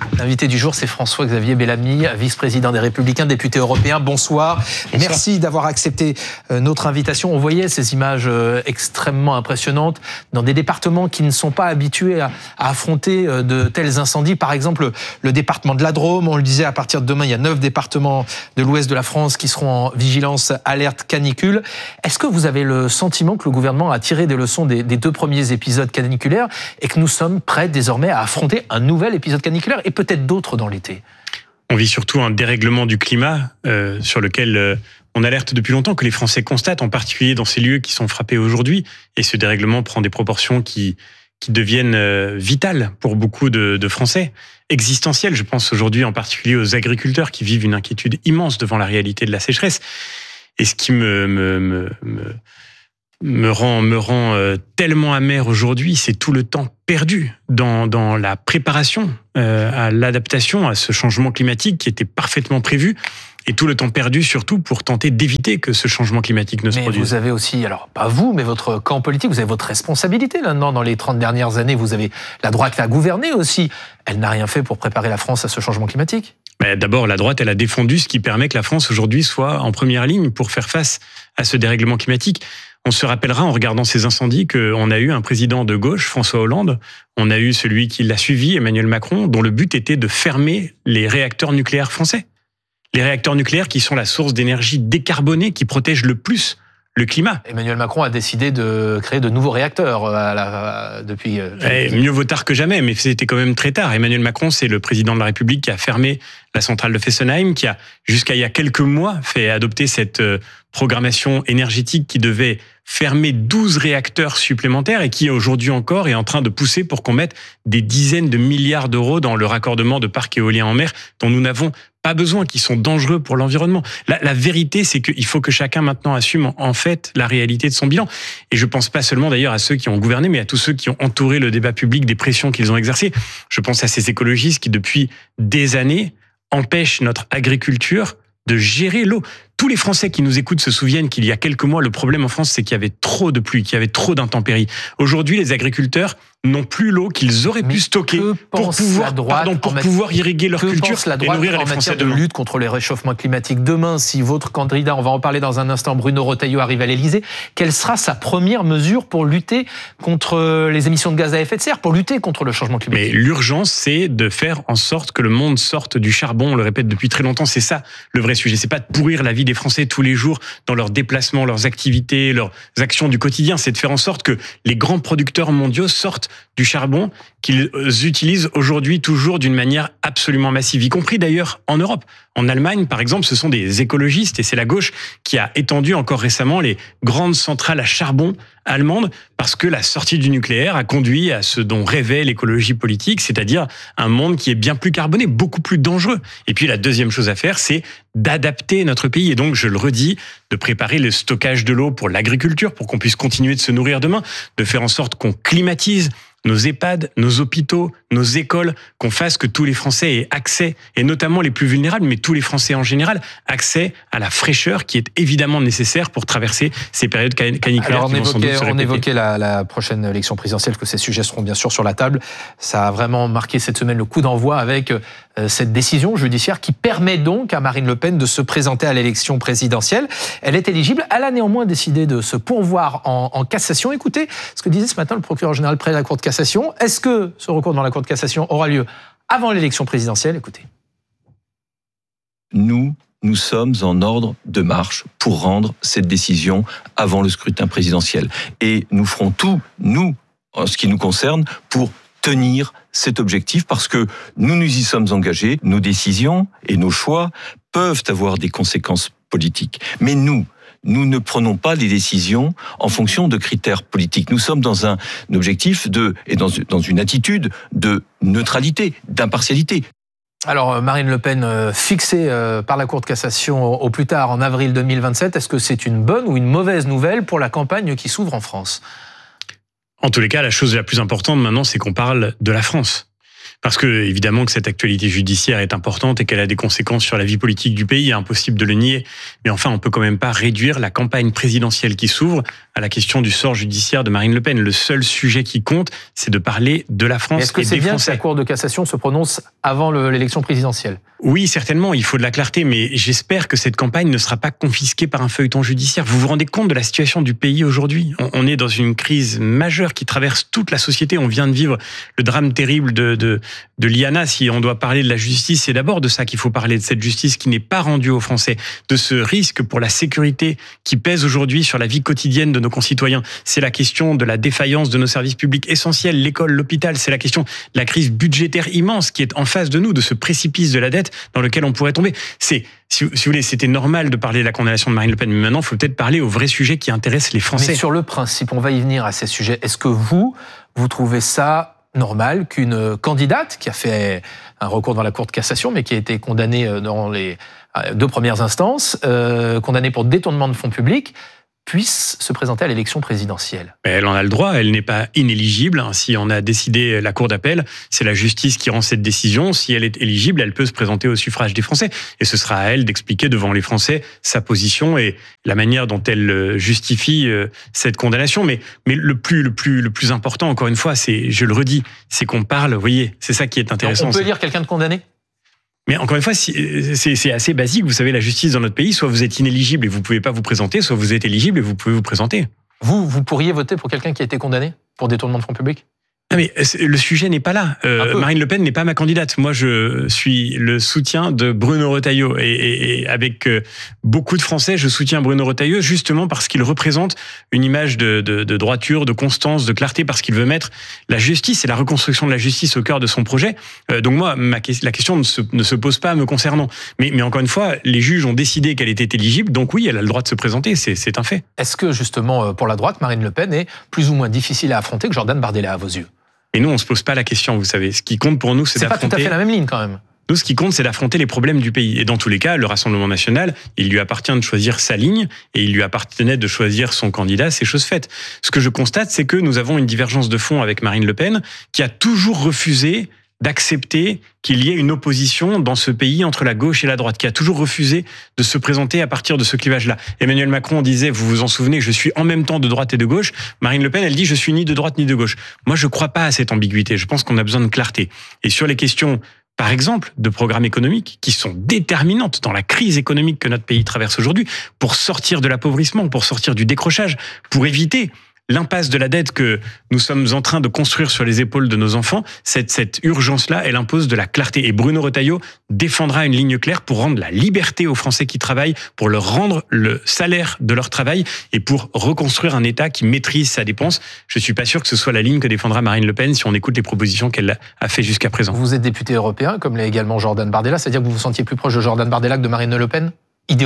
L'invité du jour, c'est François-Xavier Bellamy, vice-président des Républicains, député européen. Bonsoir. Merci d'avoir accepté notre invitation. On voyait ces images extrêmement impressionnantes dans des départements qui ne sont pas habitués à affronter de tels incendies. Par exemple, le département de la Drôme, on le disait, à partir de demain, il y a 9 départements de l'ouest de la France qui seront en vigilance alerte canicule. Est-ce que vous avez le sentiment que le gouvernement a tiré des leçons des 2 premiers épisodes caniculaires et que nous sommes prêts désormais à affronter un nouvel épisode caniculaire et peut-être d'autres dans l'été? On vit surtout un dérèglement du climat sur lequel on alerte depuis longtemps, que les Français constatent, en particulier dans ces lieux qui sont frappés aujourd'hui. Et ce dérèglement prend des proportions qui deviennent vitales pour beaucoup de Français, existentielles. Je pense aujourd'hui en particulier aux agriculteurs qui vivent une inquiétude immense devant la réalité de la sécheresse. Et ce qui me rend tellement amer aujourd'hui, c'est tout le temps perdu dans la préparation à l'adaptation à ce changement climatique qui était parfaitement prévu, et tout le temps perdu surtout pour tenter d'éviter que ce changement climatique ne se produise. Vous avez aussi, alors pas vous, mais votre camp politique, vous avez votre responsabilité là-dedans. Dans les 30 dernières années, vous avez la droite qui a gouverné aussi. Elle n'a rien fait pour préparer la France à ce changement climatique. D'abord, la droite, elle a défendu ce qui permet que la France aujourd'hui soit en première ligne pour faire face à ce dérèglement climatique. On se rappellera en regardant ces incendies qu'on a eu un président de gauche, François Hollande, on a eu celui qui l'a suivi, Emmanuel Macron, dont le but était de fermer les réacteurs nucléaires français. Les réacteurs nucléaires qui sont la source d'énergie décarbonée qui protège le plus le climat. Emmanuel Macron a décidé de créer de nouveaux réacteurs depuis... mieux vaut tard que jamais, mais c'était quand même très tard. Emmanuel Macron, c'est le président de la République qui a fermé la centrale de Fessenheim, qui a, jusqu'à il y a quelques mois, fait adopter cette programmation énergétique qui devait fermer 12 réacteurs supplémentaires et qui, aujourd'hui encore, est en train de pousser pour qu'on mette des dizaines de milliards d'euros dans le raccordement de parcs éoliens en mer dont nous n'avons pas besoin, qui sont dangereux pour l'environnement. La vérité, c'est qu'il faut que chacun maintenant assume en fait la réalité de son bilan. Et je pense pas seulement d'ailleurs à ceux qui ont gouverné, mais à tous ceux qui ont entouré le débat public des pressions qu'ils ont exercées. Je pense à ces écologistes qui, depuis des années, empêchent notre agriculture de gérer l'eau. Tous les Français qui nous écoutent se souviennent qu'il y a quelques mois, le problème en France, c'est qu'il y avait trop de pluie, qu'il y avait trop d'intempéries. Aujourd'hui, les agriculteurs n'ont plus l'eau qu'ils auraient pu stocker pour pouvoir irriguer leur culture et nourrir les Français de lutte contre les réchauffements climatiques. Demain, si votre candidat, on va en parler dans un instant, Bruno Retailleau, arrive à l'Élysée, quelle sera sa première mesure pour lutter contre les émissions de gaz à effet de serre, pour lutter contre le changement climatique? Mais l'urgence, c'est de faire en sorte que le monde sorte du charbon. On le répète depuis très longtemps, c'est ça le vrai sujet. C'est pas de pourrir la vie des Français tous les jours dans leurs déplacements, leurs activités, leurs actions du quotidien. C'est de faire en sorte que les grands producteurs mondiaux sortent du charbon qu'ils utilisent aujourd'hui toujours d'une manière absolument massive, y compris d'ailleurs en Europe. En Allemagne, par exemple, ce sont des écologistes, et c'est la gauche qui a étendu encore récemment les grandes centrales à charbon allemandes, parce que la sortie du nucléaire a conduit à ce dont rêvait l'écologie politique, c'est-à-dire un monde qui est bien plus carboné, beaucoup plus dangereux. Et puis la deuxième chose à faire, c'est d'adapter notre pays. Et donc, je le redis, de préparer le stockage de l'eau pour l'agriculture, pour qu'on puisse continuer de se nourrir demain, de faire en sorte qu'on climatise nos EHPAD, nos hôpitaux, nos écoles, qu'on fasse que tous les Français aient accès, et notamment les plus vulnérables, mais tous les Français en général, accès à la fraîcheur qui est évidemment nécessaire pour traverser ces périodes caniculaires. Alors qui vont sans doute se répéter. On évoquait la prochaine élection présidentielle, que ces sujets seront bien sûr sur la table. Ça a vraiment marqué cette semaine le coup d'envoi avec cette décision judiciaire qui permet donc à Marine Le Pen de se présenter à l'élection présidentielle. Elle est éligible. Elle a néanmoins décidé de se pourvoir en cassation. Écoutez ce que disait ce matin le procureur général près de la Cour de cassation. Est-ce que ce recours devant la Cour de cassation aura lieu avant l'élection présidentielle? Écoutez. Nous sommes en ordre de marche pour rendre cette décision avant le scrutin présidentiel. Et nous ferons tout, nous, en ce qui nous concerne, pour tenir cet objectif, parce que nous nous y sommes engagés. Nos décisions et nos choix peuvent avoir des conséquences politiques. Mais nous ne prenons pas les décisions en fonction de critères politiques. Nous sommes dans un objectif et dans une attitude de neutralité, d'impartialité. Alors, Marine Le Pen fixée par la Cour de cassation au plus tard en avril 2027, est-ce que c'est une bonne ou une mauvaise nouvelle pour la campagne qui s'ouvre en France? En tous les cas, la chose la plus importante maintenant, c'est qu'on parle de la France. Parce que, évidemment, que cette actualité judiciaire est importante et qu'elle a des conséquences sur la vie politique du pays, impossible de le nier. Mais enfin, on peut quand même pas réduire la campagne présidentielle qui s'ouvre à la question du sort judiciaire de Marine Le Pen. Le seul sujet qui compte, c'est de parler de la France et des Français. Est-ce que c'est bien que la Cour de cassation se prononce avant l'élection présidentielle ? Oui, certainement, il faut de la clarté, mais j'espère que cette campagne ne sera pas confisquée par un feuilleton judiciaire. Vous vous rendez compte de la situation du pays aujourd'hui ? On est dans une crise majeure qui traverse toute la société. On vient de vivre le drame terrible de Liana. Si on doit parler de la justice, c'est d'abord de ça qu'il faut parler, de cette justice qui n'est pas rendue aux Français, de ce risque pour la sécurité qui pèse aujourd'hui sur la vie quotidienne de nos concitoyens. C'est la question de la défaillance de nos services publics essentiels, l'école, l'hôpital. C'est la question de la crise budgétaire immense qui est en face de nous, de ce précipice de la dette dans lequel on pourrait tomber. Si vous voulez, c'était normal de parler de la condamnation de Marine Le Pen, mais maintenant, il faut peut-être parler aux vrais sujets qui intéressent les Français. Mais sur le principe, on va y venir à ces sujets. Est-ce que vous trouvez ça normal qu'une candidate qui a fait un recours devant la Cour de cassation, mais qui a été condamnée dans les 2 premières instances, condamnée pour détournement de fonds publics, puisse se présenter à l'élection présidentielle? Elle en a le droit, elle n'est pas inéligible. Si on a décidé la Cour d'appel, c'est la justice qui rend cette décision. Si elle est éligible, elle peut se présenter au suffrage des Français. Et ce sera à elle d'expliquer devant les Français sa position et la manière dont elle justifie cette condamnation. Mais le plus important, encore une fois, je le redis, c'est qu'on parle, vous voyez, c'est ça qui est intéressant. On peut lire quelqu'un de condamné ? Mais encore une fois, c'est assez basique. Vous savez, la justice dans notre pays, soit vous êtes inéligible et vous ne pouvez pas vous présenter, soit vous êtes éligible et vous pouvez vous présenter. Vous pourriez voter pour quelqu'un qui a été condamné pour détournement de fonds publics ? Non mais le sujet n'est pas là. Marine Le Pen n'est pas ma candidate. Moi, je suis le soutien de Bruno Retailleau. Et avec beaucoup de Français, je soutiens Bruno Retailleau justement parce qu'il représente une image de droiture, de constance, de clarté, parce qu'il veut mettre la justice et la reconstruction de la justice au cœur de son projet. Donc moi, la question ne se pose pas me concernant. Mais encore une fois, les juges ont décidé qu'elle était éligible. Donc oui, elle a le droit de se présenter. C'est un fait. Est-ce que justement, pour la droite, Marine Le Pen est plus ou moins difficile à affronter que Jordan Bardella à vos yeux ? Et nous, on se pose pas la question, vous savez. Ce qui compte pour nous, c'est d'affronter... C'est pas tout à fait la même ligne, quand même. Nous, ce qui compte, c'est d'affronter les problèmes du pays. Et dans tous les cas, le Rassemblement national, il lui appartient de choisir sa ligne et il lui appartenait de choisir son candidat, c'est chose faite. Ce que je constate, c'est que nous avons une divergence de fond avec Marine Le Pen, qui a toujours refusé d'accepter qu'il y ait une opposition dans ce pays entre la gauche et la droite, qui a toujours refusé de se présenter à partir de ce clivage-là. Emmanuel Macron disait, vous vous en souvenez, je suis en même temps de droite et de gauche. Marine Le Pen, elle dit, je suis ni de droite ni de gauche. Moi, je ne crois pas à cette ambiguïté. Je pense qu'on a besoin de clarté. Et sur les questions, par exemple, de programmes économiques qui sont déterminantes dans la crise économique que notre pays traverse aujourd'hui, pour sortir de l'appauvrissement, pour sortir du décrochage, pour éviter l'impasse de la dette que nous sommes en train de construire sur les épaules de nos enfants, cette urgence-là, elle impose de la clarté. Et Bruno Retailleau défendra une ligne claire pour rendre la liberté aux Français qui travaillent, pour leur rendre le salaire de leur travail et pour reconstruire un État qui maîtrise sa dépense. Je ne suis pas sûr que ce soit la ligne que défendra Marine Le Pen si on écoute les propositions qu'elle a fait jusqu'à présent. Vous êtes député européen, comme l'est également Jordan Bardella, c'est-à-dire que vous vous sentiez plus proche de Jordan Bardella que de Marine Le Pen, idéologiquement ?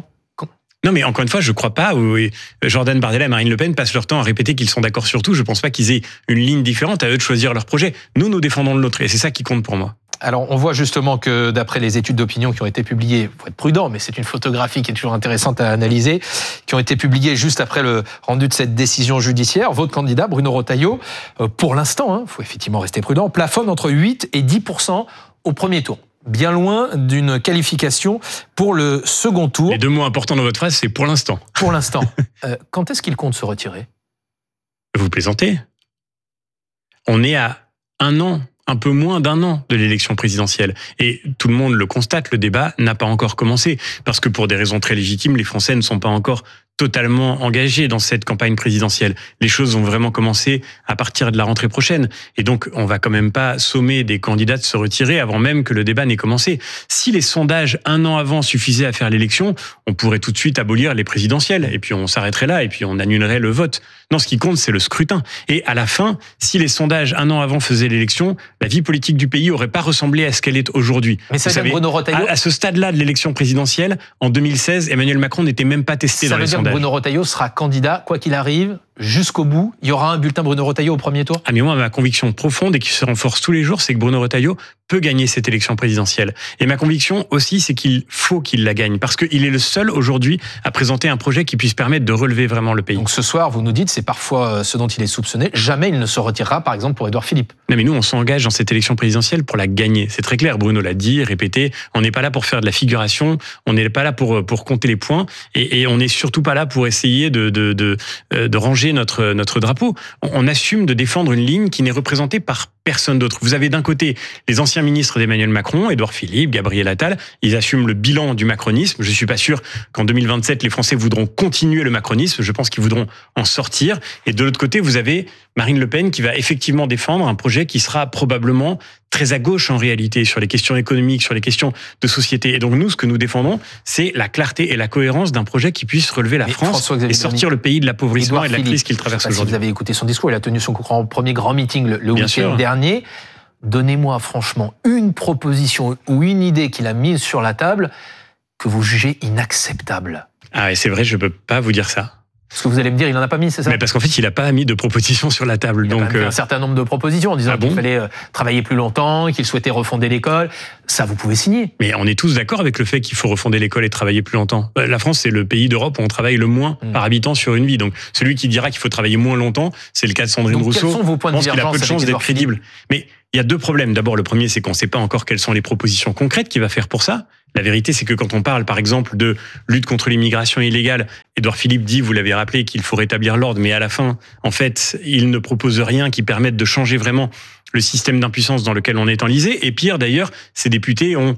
Non, mais encore une fois, je ne crois pas. Jordan Bardella et Marine Le Pen passent leur temps à répéter qu'ils sont d'accord sur tout. Je ne pense pas qu'ils aient une ligne différente, à eux de choisir leur projet. Nous défendons le nôtre et c'est ça qui compte pour moi. Alors, on voit justement que d'après les études d'opinion qui ont été publiées, il faut être prudent, mais c'est une photographie qui est toujours intéressante à analyser, qui ont été publiées juste après le rendu de cette décision judiciaire. Votre candidat, Bruno Retailleau, pour l'instant, il faut effectivement rester prudent, plafonne entre 8 et 10% au premier tour. Bien loin d'une qualification pour le second tour. Les 2 mots importants dans votre phrase, c'est pour l'instant. Pour l'instant. Quand est-ce qu'il compte se retirer ? Vous plaisantez ? On est à 1 an, un peu moins d'1 an de l'élection présidentielle. Et tout le monde le constate, le débat n'a pas encore commencé. Parce que pour des raisons très légitimes, les Français ne sont pas encore totalement engagés dans cette campagne présidentielle. Les choses vont vraiment commencer à partir de la rentrée prochaine. Et donc, on va quand même pas sommer des candidats de se retirer avant même que le débat n'ait commencé. Si les sondages 1 an avant suffisaient à faire l'élection, on pourrait tout de suite abolir les présidentielles. Et puis on s'arrêterait là et puis on annulerait le vote. Non, ce qui compte, c'est le scrutin. Et à la fin, si les sondages 1 an avant faisaient l'élection, la vie politique du pays aurait pas ressemblé à ce qu'elle est aujourd'hui. Mais ça veut dire Bruno Retailleau... À ce stade-là de l'élection présidentielle, en 2016, Emmanuel Macron n'était même pas testé dans les sondages. Bruno Retailleau sera candidat, quoi qu'il arrive, jusqu'au bout. Il y aura un bulletin Bruno Retailleau au premier tour ? Ah mais moi, ma conviction profonde et qui se renforce tous les jours, c'est que Bruno Retailleau peut gagner cette élection présidentielle. Et ma conviction aussi, c'est qu'il faut qu'il la gagne, parce qu'il est le seul aujourd'hui à présenter un projet qui puisse permettre de relever vraiment le pays. Donc ce soir, vous nous dites, c'est parfois ce dont il est soupçonné, jamais il ne se retirera, par exemple, pour Édouard Philippe. Non, mais nous, on s'engage dans cette élection présidentielle pour la gagner. C'est très clair, Bruno l'a dit, répété, on n'est pas là pour faire de la figuration, on n'est pas là pour compter les points, et on n'est surtout pas là pour essayer de ranger notre drapeau. On assume de défendre une ligne qui n'est représentée par personne d'autre. Vous avez d'un côté les anciens ministres d'Emmanuel Macron, Édouard Philippe, Gabriel Attal, ils assument le bilan du macronisme. Je suis pas sûr qu'en 2027, les Français voudront continuer le macronisme. Je pense qu'ils voudront en sortir. Et de l'autre côté, vous avez Marine Le Pen qui va effectivement défendre un projet qui sera probablement très à gauche en réalité sur les questions économiques, sur les questions de société. Et donc nous, ce que nous défendons, c'est la clarté et la cohérence d'un projet qui puisse relever la France et sortir le pays de l'appauvrissement et de la crise qu'il traverse aujourd'hui. Si vous avez écouté son discours, il a tenu son premier grand meeting le week-end dernier. Donnez-moi franchement une proposition ou une idée qu'il a mise sur la table que vous jugez inacceptable. Ah, et c'est vrai, je peux pas vous dire ça. Parce que vous allez me dire, il n'en a pas mis, c'est ça? Mais parce qu'en fait, il n'a pas mis de propositions sur la table. Il a fait un certain nombre de propositions en disant qu'il fallait travailler plus longtemps, qu'il souhaitait refonder l'école. Ça, vous pouvez signer. Mais on est tous d'accord avec le fait qu'il faut refonder l'école et travailler plus longtemps. La France, c'est le pays d'Europe où on travaille le moins par habitant sur une vie. Donc, celui qui dira qu'il faut travailler moins longtemps, c'est le cas de Sandrine Rousseau. Quels sont vos points de divergence? Je pense qu'il a peu de chances d'être crédible. Mais il y a deux problèmes. D'abord, le premier, c'est qu'on ne sait pas encore quelles sont les propositions concrètes qu'il va faire pour ça. La vérité, c'est que quand on parle, par exemple, de lutte contre l'immigration illégale, Édouard Philippe dit, vous l'avez rappelé, qu'il faut rétablir l'ordre, mais à la fin, en fait, il ne propose rien qui permette de changer vraiment le système d'impuissance dans lequel on est enlisé. Et pire, d'ailleurs, ces députés ont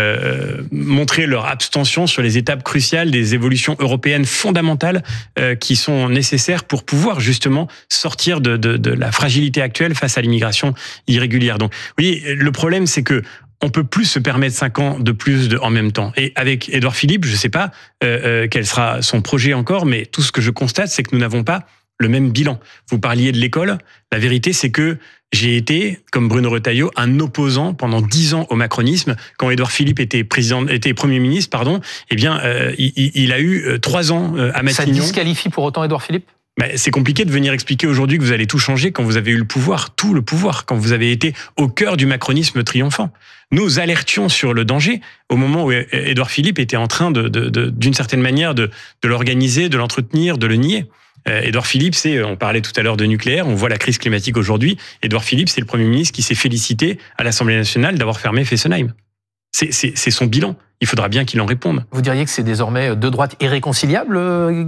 montré leur abstention sur les étapes cruciales des évolutions européennes fondamentales qui sont nécessaires pour pouvoir justement sortir de la fragilité actuelle face à l'immigration irrégulière. Donc, vous voyez, le problème, c'est que on peut plus se permettre 5 ans de plus en même temps. Et avec Édouard Philippe, je sais pas quel sera son projet encore, mais tout ce que je constate, c'est que nous n'avons pas le même bilan. Vous parliez de l'école. La vérité, c'est que j'ai été, comme Bruno Retailleau, un opposant pendant 10 ans au macronisme. Quand Édouard Philippe était Premier ministre, eh bien, il a eu 3 ans à Matignon. Ça disqualifie pour autant Édouard Philippe ? C'est compliqué de venir expliquer aujourd'hui que vous allez tout changer quand vous avez eu le pouvoir, tout le pouvoir, quand vous avez été au cœur du macronisme triomphant. Nous alertions sur le danger au moment où Édouard Philippe était en train d'une certaine manière de l'organiser, de l'entretenir, de le nier. Édouard Philippe, on parlait tout à l'heure de nucléaire, on voit la crise climatique aujourd'hui. Édouard Philippe, c'est le Premier ministre qui s'est félicité à l'Assemblée nationale d'avoir fermé Fessenheim. C'est son bilan. Il faudra bien qu'il en réponde. Vous diriez que c'est désormais deux droites irréconciliables,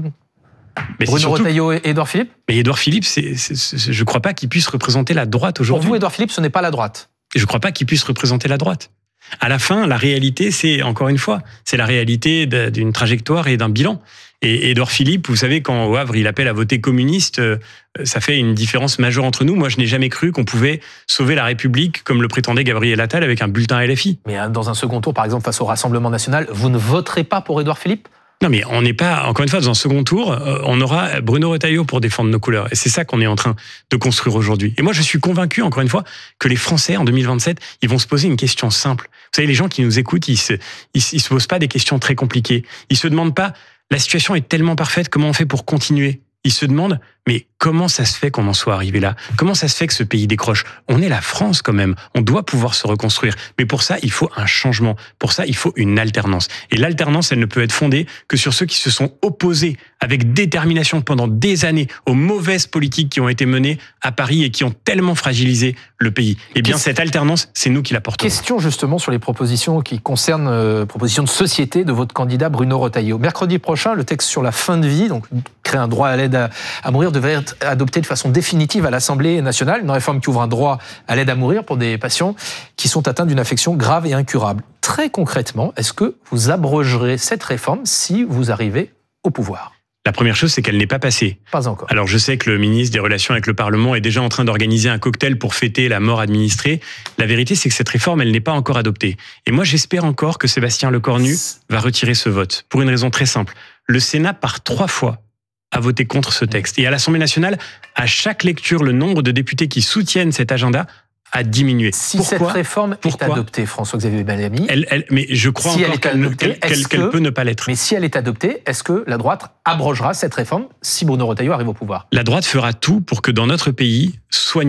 Bruno Retailleau et Édouard Philippe ? Mais Édouard Philippe, je ne crois pas qu'il puisse représenter la droite aujourd'hui. Pour vous, Édouard Philippe, ce n'est pas la droite ? Je ne crois pas qu'il puisse représenter la droite. À la fin, la réalité, c'est, encore une fois, c'est la réalité d'une trajectoire et d'un bilan. Et Édouard Philippe, vous savez, quand au Havre, il appelle à voter communiste, ça fait une différence majeure entre nous. Moi, je n'ai jamais cru qu'on pouvait sauver la République, comme le prétendait Gabriel Attal, avec un bulletin LFI. Mais dans un second tour, par exemple, face au Rassemblement national, vous ne voterez pas pour Édouard Philippe ? Non, mais on n'est pas, encore une fois, dans un second tour, on aura Bruno Retailleau pour défendre nos couleurs. Et c'est ça qu'on est en train de construire aujourd'hui. Et moi, je suis convaincu, encore une fois, que les Français, en 2027, ils vont se poser une question simple. Vous savez, les gens qui nous écoutent, ils se posent pas des questions très compliquées. Ils se demandent pas, la situation est tellement parfaite, comment on fait pour continuer ? Ils se demandent, mais comment ça se fait qu'on en soit arrivé là ? Comment ça se fait que ce pays décroche ? On est la France quand même, on doit pouvoir se reconstruire. Mais pour ça, il faut un changement. Pour ça, il faut une alternance. Et l'alternance, elle ne peut être fondée que sur ceux qui se sont opposés avec détermination pendant des années aux mauvaises politiques qui ont été menées à Paris et qui ont tellement fragilisé le pays. Eh bien, cette alternance, c'est nous qui la portons. Question justement sur les propositions qui concernent propositions de société de votre candidat Bruno Retailleau. Mercredi prochain, le texte sur la fin de vie, donc créer un droit à l'aide à mourir, devrait être adopté de façon définitive à l'Assemblée nationale. Une réforme qui ouvre un droit à l'aide à mourir pour des patients qui sont atteints d'une affection grave et incurable. Très concrètement, est-ce que vous abrogerez cette réforme si vous arrivez au pouvoir ? La première chose, c'est qu'elle n'est pas passée. Pas encore. Alors, je sais que le ministre des Relations avec le Parlement est déjà en train d'organiser un cocktail pour fêter la mort administrée. La vérité, c'est que cette réforme, elle n'est pas encore adoptée. Et moi, j'espère encore que Sébastien Lecornu va retirer ce vote. Pour une raison très simple. Le Sénat, par 3 fois, a voté contre ce texte. Et à l'Assemblée nationale, à chaque lecture, le nombre de députés qui soutiennent cet agenda a diminué. Si cette réforme est adoptée, François-Xavier Bellamy, mais je crois si encore qu'elle peut ne pas l'être. Mais si elle est adoptée, est-ce que la droite abrogera cette réforme si Bruno Retailleau arrive au pouvoir ? La droite fera tout pour que dans notre pays, soigner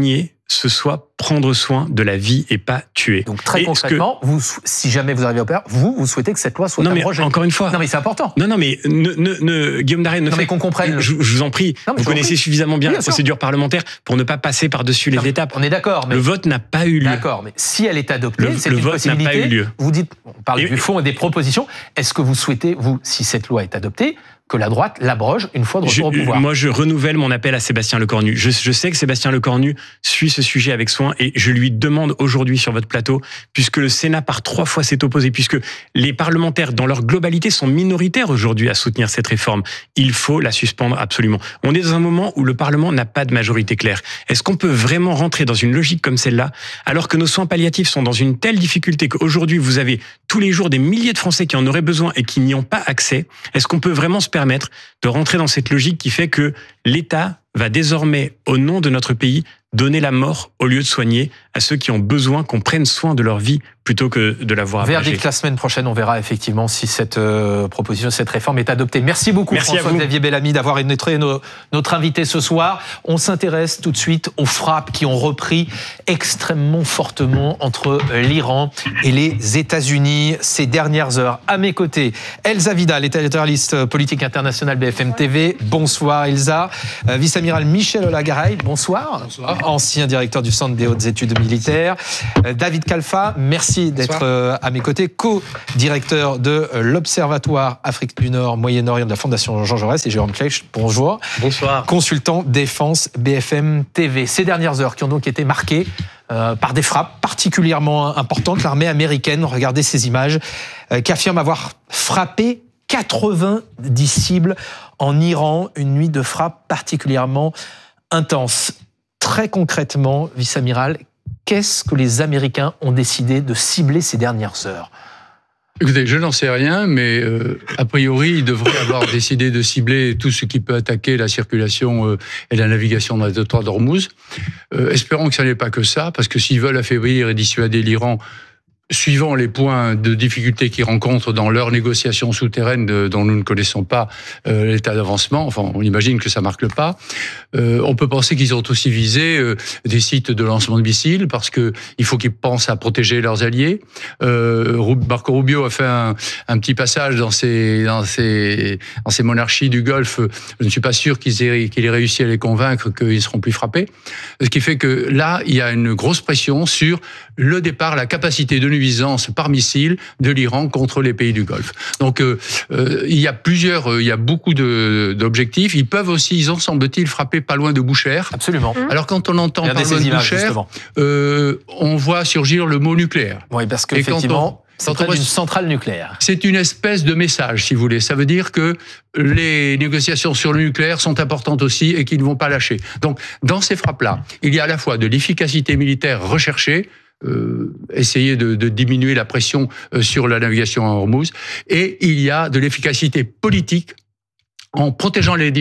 ce soit prendre soin de la vie et pas tuer. Donc très concrètement, si jamais vous arrivez au pouvoir, vous souhaitez que cette loi soit abrogée. Encore une fois. Non mais c'est important. Non mais Guillaume Darel, mais qu'on comprenne. Je vous en prie, vous connaissez suffisamment bien la procédure parlementaire pour ne pas passer par-dessus les étapes. On est d'accord. Mais le vote n'a pas eu lieu. D'accord, mais si elle est adoptée, c'est une vote possibilité. n'a pas eu lieu. Vous dites, on parle du fond et des propositions. Est-ce que vous souhaitez, si cette loi est adoptée, que la droite l'abroge une fois de retour au pouvoir? Moi, je renouvelle mon appel à Sébastien Lecornu. Je sais que Sébastien Lecornu suit ce sujet avec soin et je lui demande aujourd'hui sur votre plateau, puisque le Sénat par 3 fois s'est opposé, puisque les parlementaires dans leur globalité sont minoritaires aujourd'hui à soutenir cette réforme, il faut la suspendre absolument. On est dans un moment où le Parlement n'a pas de majorité claire. Est-ce qu'on peut vraiment rentrer dans une logique comme celle-là, alors que nos soins palliatifs sont dans une telle difficulté qu'aujourd'hui vous avez tous les jours des milliers de Français qui en auraient besoin et qui n'y ont pas accès? Est-ce qu'on peut vraiment se permettre de rentrer dans cette logique qui fait que l'État va désormais, au nom de notre pays, donner la mort au lieu de soigner à ceux qui ont besoin qu'on prenne soin de leur vie plutôt que de la voir abrogée. Verdict la semaine prochaine, on verra effectivement si cette proposition, cette réforme est adoptée. Merci beaucoup François-Xavier Bellamy d'avoir été notre invité ce soir. On s'intéresse tout de suite aux frappes qui ont repris extrêmement fortement entre l'Iran et les États-Unis ces dernières heures. À mes côtés, Elsa Vidal, éditorialiste politique internationale BFM TV. Bonsoir Elsa. Vice-amiral Michel Olagaray, bonsoir. Bonsoir. Ancien directeur du Centre des hautes études militaires. David Kalfa, merci d'être à mes côtés, co-directeur de l'Observatoire Afrique du Nord, Moyen-Orient de la Fondation Jean Jaurès, et Jérôme Klech, bonjour. Bonsoir. Consultant défense BFM TV. Ces dernières heures qui ont donc été marquées par des frappes particulièrement importantes. L'armée américaine, regardez ces images, qui affirme avoir frappé 90 cibles en Iran, une nuit de frappe particulièrement intense. Très concrètement, vice-amiral, qu'est-ce que les Américains ont décidé de cibler ces dernières heures? Écoutez, je n'en sais rien, mais a priori, ils devraient avoir décidé de cibler tout ce qui peut attaquer la circulation et la navigation dans le détroit d'Ormuz. Espérons que ça n'est pas que ça, parce que s'ils veulent affaiblir et dissuader l'Iran, suivant les points de difficulté qu'ils rencontrent dans leurs négociations souterraines dont nous ne connaissons pas l'état d'avancement, enfin on imagine que ça marque le pas, on peut penser qu'ils ont aussi visé des sites de lancement de missiles parce que il faut qu'ils pensent à protéger leurs alliés. Marco Rubio a fait un petit passage dans ces monarchies du Golfe. Je ne suis pas sûr qu'il ait réussi à les convaincre qu'ils seront plus frappés. Ce qui fait que là, il y a une grosse pression sur le départ, la capacité de nuisance par missile de l'Iran contre les pays du Golfe. Donc il y a beaucoup d'objectifs. Ils ont semble-t-il frappé pas loin de Boucher. Absolument. Alors quand on entend par loin de Boucher, on voit surgir le mot nucléaire. Oui, parce qu'effectivement, c'est près d'une centrale nucléaire. C'est une espèce de message, si vous voulez. Ça veut dire que les négociations sur le nucléaire sont importantes aussi et qu'ils ne vont pas lâcher. Donc dans ces frappes-là, il y a à la fois de l'efficacité militaire recherchée, essayer de diminuer la pression sur la navigation en Hormuz, et il y a de l'efficacité politique en protégeant les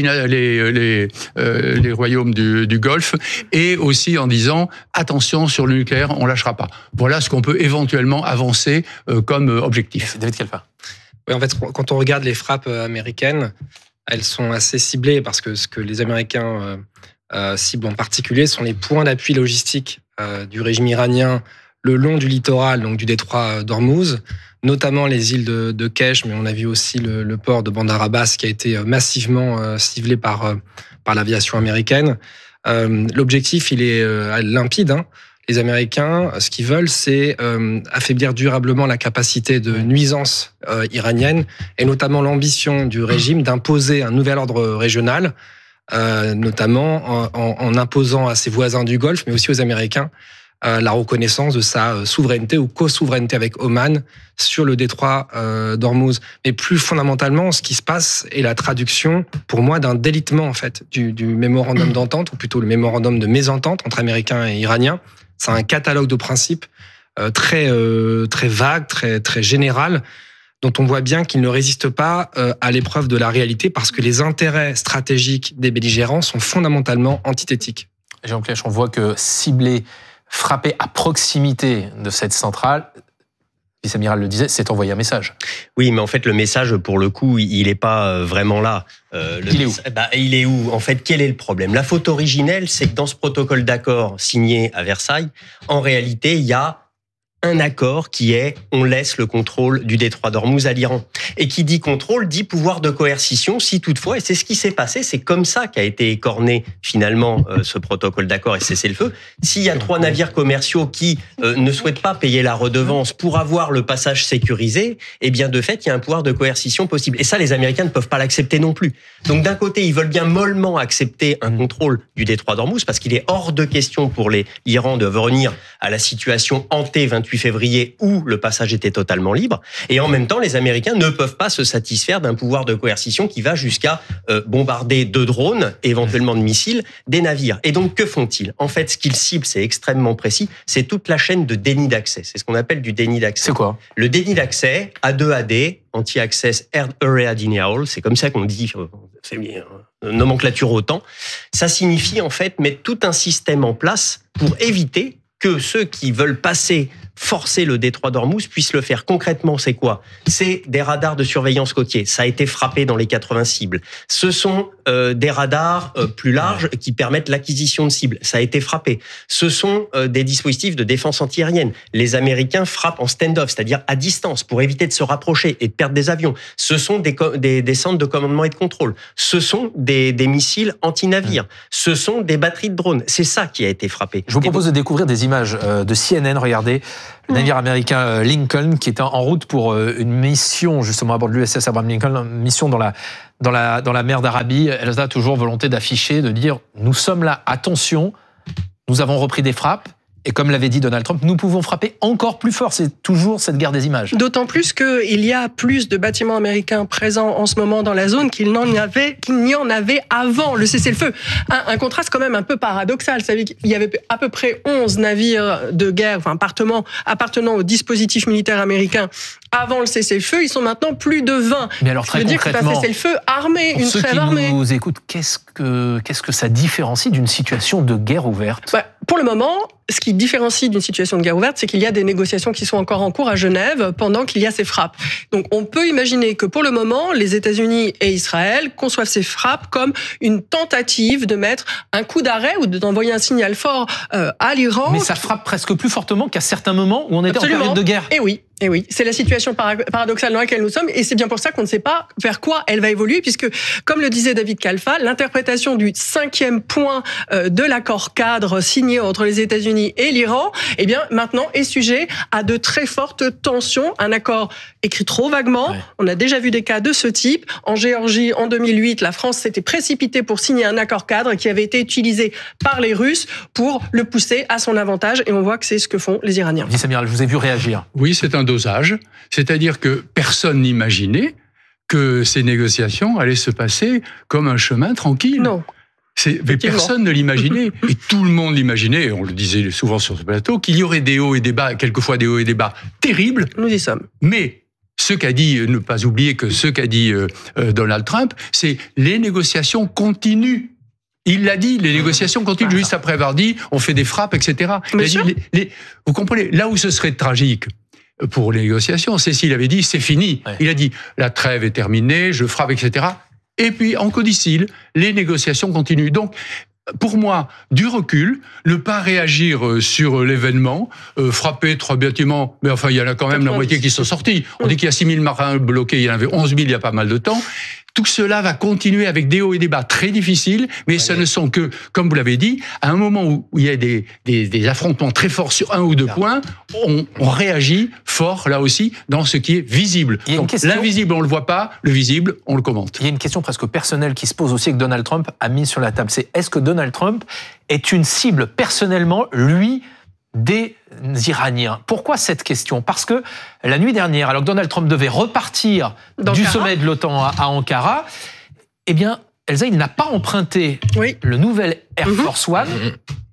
royaumes du Golfe et aussi en disant attention sur le nucléaire, on lâchera pas. Voilà ce qu'on peut éventuellement avancer comme objectif. David Kalfa. Oui, en fait, quand on regarde les frappes américaines, elles sont assez ciblées parce que ce que les Américains ciblent en particulier sont les points d'appui logistique du régime iranien le long du littoral, donc du détroit d'Ormuz, notamment les îles de Kesh, mais on a vu aussi le port de Bandar Abbas qui a été massivement ciblé par l'aviation américaine. L'objectif, il est limpide. Les Américains, ce qu'ils veulent, c'est affaiblir durablement la capacité de nuisance iranienne, et notamment l'ambition du régime d'imposer un nouvel ordre régional, notamment en imposant à ses voisins du Golfe, mais aussi aux Américains, la reconnaissance de sa souveraineté ou co-souveraineté avec Oman sur le détroit d'Ormuz. Mais plus fondamentalement, ce qui se passe est la traduction, pour moi, d'un délitement en fait du mémorandum d'entente, ou plutôt le mémorandum de mésentente entre Américains et Iraniens. C'est un catalogue de principes très vague, très général, dont on voit bien qu'il ne résiste pas à l'épreuve de la réalité, parce que les intérêts stratégiques des belligérants sont fondamentalement antithétiques. Jérôme Klech, on voit que frapper à proximité de cette centrale, vice-amiral le disait, c'est envoyer un message. Oui, mais en fait, le message, pour le coup, il n'est pas vraiment là. Il est où ? Il est où ? En fait, quel est le problème ? La faute originelle, c'est que dans ce protocole d'accord signé à Versailles, en réalité, il y a un accord qui est on laisse le contrôle du détroit d'Ormuz à l'Iran. Et qui dit contrôle, dit pouvoir de coercition, si toutefois, et c'est ce qui s'est passé, c'est comme ça qu'a été écorné finalement ce protocole d'accord et cessez-le-feu. S'il y a 3 navires commerciaux qui ne souhaitent pas payer la redevance pour avoir le passage sécurisé, eh bien de fait, il y a un pouvoir de coercition possible. Et ça, les Américains ne peuvent pas l'accepter non plus. Donc d'un côté, ils veulent bien mollement accepter un contrôle du détroit d'Ormuz parce qu'il est hors de question pour l'Iran de revenir à la situation hantée 28 février où le passage était totalement libre. Et en même temps, les Américains ne peuvent pas se satisfaire d'un pouvoir de coercition qui va jusqu'à bombarder de drones, éventuellement de missiles, des navires. Et donc, que font-ils ? En fait, ce qu'ils ciblent, c'est extrêmement précis, c'est toute la chaîne de déni d'accès. C'est ce qu'on appelle du déni d'accès. C'est quoi ? Le déni d'accès, A2AD, Anti-Access Area Denial, c'est comme ça qu'on dit, c'est nomenclature OTAN. Ça signifie en fait mettre tout un système en place pour éviter que ceux qui veulent forcer le détroit d'Ormuz puissent le faire. Concrètement, c'est quoi ? C'est des radars de surveillance côtier. Ça a été frappé dans les 80 cibles. Ce sont des radars plus larges qui permettent l'acquisition de cibles. Ça a été frappé. Ce sont des dispositifs de défense antiaérienne. Les Américains frappent en stand-off, c'est-à-dire à distance, pour éviter de se rapprocher et de perdre des avions. Ce sont des centres de commandement et de contrôle. Ce sont des missiles anti-navires. Ce sont des batteries de drones. C'est ça qui a été frappé. Je vous propose de découvrir des images de CNN. Regardez, le navire américain Lincoln qui est en route pour une mission justement à bord de l'USS Abraham Lincoln, une mission dans la mer d'Arabie. Elle a toujours volonté d'afficher, de dire nous sommes là, attention, nous avons repris des frappes. Et comme l'avait dit Donald Trump, nous pouvons frapper encore plus fort. C'est toujours cette guerre des images. D'autant plus qu'il y a plus de bâtiments américains présents en ce moment dans la zone qu'il n'y en avait avant le cessez-le-feu. Un contraste quand même un peu paradoxal. Vous savez qu'il y avait à peu près 11 navires de guerre, enfin appartenant au dispositif militaire américain avant le cessez-le-feu. Ils sont maintenant plus de 20. Mais alors très concrètement, c'est un cessez-le-feu armé, une trêve armée. Pour ceux qui nous écoutent, qu'est-ce que ça différencie d'une situation de guerre ouverte ? Pour le moment, ce qui différencie d'une situation de guerre ouverte, c'est qu'il y a des négociations qui sont encore en cours à Genève pendant qu'il y a ces frappes. Donc on peut imaginer que pour le moment, les États-Unis et Israël conçoivent ces frappes comme une tentative de mettre un coup d'arrêt ou d'envoyer un signal fort à l'Iran. Mais ça frappe presque plus fortement qu'à certains moments où on était en période de guerre. Et oui, c'est la situation paradoxale dans laquelle nous sommes, et c'est bien pour ça qu'on ne sait pas vers quoi elle va évoluer, puisque, comme le disait David Kalfa, l'interprétation du 5e point de l'accord cadre signé entre les États-Unis et l'Iran, eh bien, maintenant est sujet à de très fortes tensions. Un accord écrit trop vaguement. Ouais. On a déjà vu des cas de ce type. En Géorgie, en 2008, la France s'était précipitée pour signer un accord cadre qui avait été utilisé par les Russes pour le pousser à son avantage, et on voit que c'est ce que font les Iraniens. Vice-amiral, je vous ai vu réagir. Oui, c'est un dosage, c'est-à-dire que personne n'imaginait que ces négociations allaient se passer comme un chemin tranquille. Non. Mais personne ne l'imaginait, et tout le monde l'imaginait, et on le disait souvent sur ce plateau, qu'il y aurait des hauts et des bas, quelquefois des hauts et des bas terribles. Nous y sommes. Mais ce qu'a dit, ne pas oublier que ce qu'a dit Donald Trump, c'est les négociations continuent. Il l'a dit, les négociations continuent, juste après avoir dit on fait des frappes, etc. Vous comprenez, là où ce serait tragique pour les négociations, c'est s'il avait dit c'est fini. Ouais. Il a dit la trêve est terminée, je frappe, etc. Et puis en codicile, les négociations continuent. Donc, pour moi, du recul, ne pas réagir sur l'événement, frapper 3 bâtiments, mais enfin, il y en a quand même la moitié qui sont sortis. On dit qu'il y a 6 000 marins bloqués, il y en avait 11 000 il y a pas mal de temps. Tout cela va continuer avec des hauts et des bas très difficiles, mais ce ne sont que, comme vous l'avez dit, à un moment où il y a des affrontements très forts sur 1 ou 2 points, on réagit fort, là aussi, dans ce qui est visible. Donc, l'invisible, on ne le voit pas, le visible, on le commente. Il y a une question presque personnelle qui se pose aussi que Donald Trump a mis sur la table. C'est est-ce que Donald Trump est une cible personnellement, lui, des Iraniens? Pourquoi cette question? Parce que la nuit dernière, alors que Donald Trump devait repartir du sommet de l'OTAN à Ankara, eh bien, Elsa, il n'a pas emprunté le nouvel Air Force One.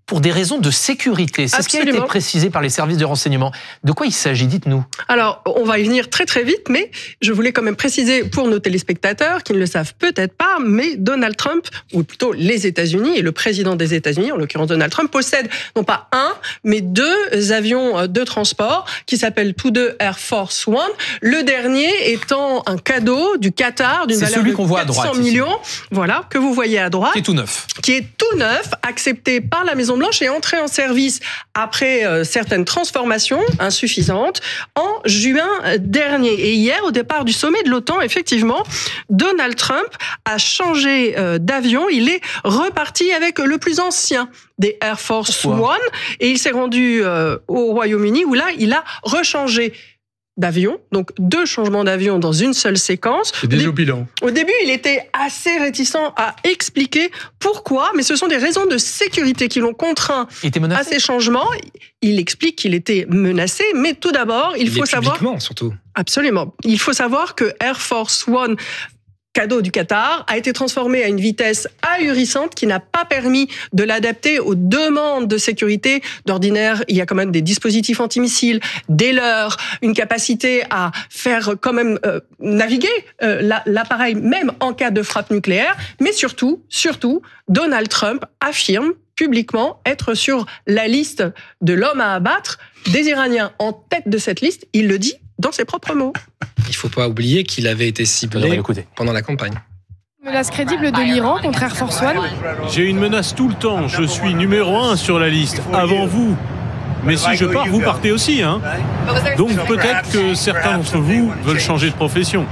pour des raisons de sécurité. C'est ce qui a été précisé par les services de renseignement. De quoi il s'agit? Dites-nous. Alors, on va y venir très très vite, mais je voulais quand même préciser pour nos téléspectateurs qui ne le savent peut-être pas, mais Donald Trump, ou plutôt les États-Unis, et le président des États-Unis, en l'occurrence Donald Trump, possède non pas un, mais 2 avions de transport qui s'appellent tous 2 Air Force One. Le dernier étant un cadeau du Qatar d'une valeur de 400 millions, voilà, que vous voyez à droite. Qui est tout neuf. Qui est tout neuf, accepté par la Maison-Blanche et entré en service après certaines transformations insuffisantes en juin dernier. Et hier, au départ du sommet de l'OTAN, effectivement, Donald Trump a changé d'avion. Il est reparti avec le plus ancien des Air Force One et il s'est rendu au Royaume-Uni où là, il a rechangé d'avion, donc 2 changements d'avion dans une seule séquence. C'est déjà au bilan. Au début, il était assez réticent à expliquer pourquoi, mais ce sont des raisons de sécurité qui l'ont contraint à ces changements. Il explique qu'il était menacé, mais tout d'abord, il faut savoir... Publiquement, surtout. Absolument. Il faut savoir que Air Force One, cadeau du Qatar, a été transformé à une vitesse ahurissante qui n'a pas permis de l'adapter aux demandes de sécurité. D'ordinaire, il y a quand même des dispositifs antimissiles, des leurres, une capacité à faire quand même naviguer l'appareil même en cas de frappe nucléaire. Mais surtout, Donald Trump affirme publiquement être sur la liste de l'homme à abattre des Iraniens. En tête de cette liste, il le dit dans ses propres mots. Il ne faut pas oublier qu'il avait été ciblé pendant la campagne. Menace crédible de l'Iran contre Air Force One. J'ai une menace tout le temps. Je suis numéro 1 sur la liste, avant vous. Mais si je pars, vous partez aussi. Hein. Donc peut-être que certains d'entre vous veulent changer de profession.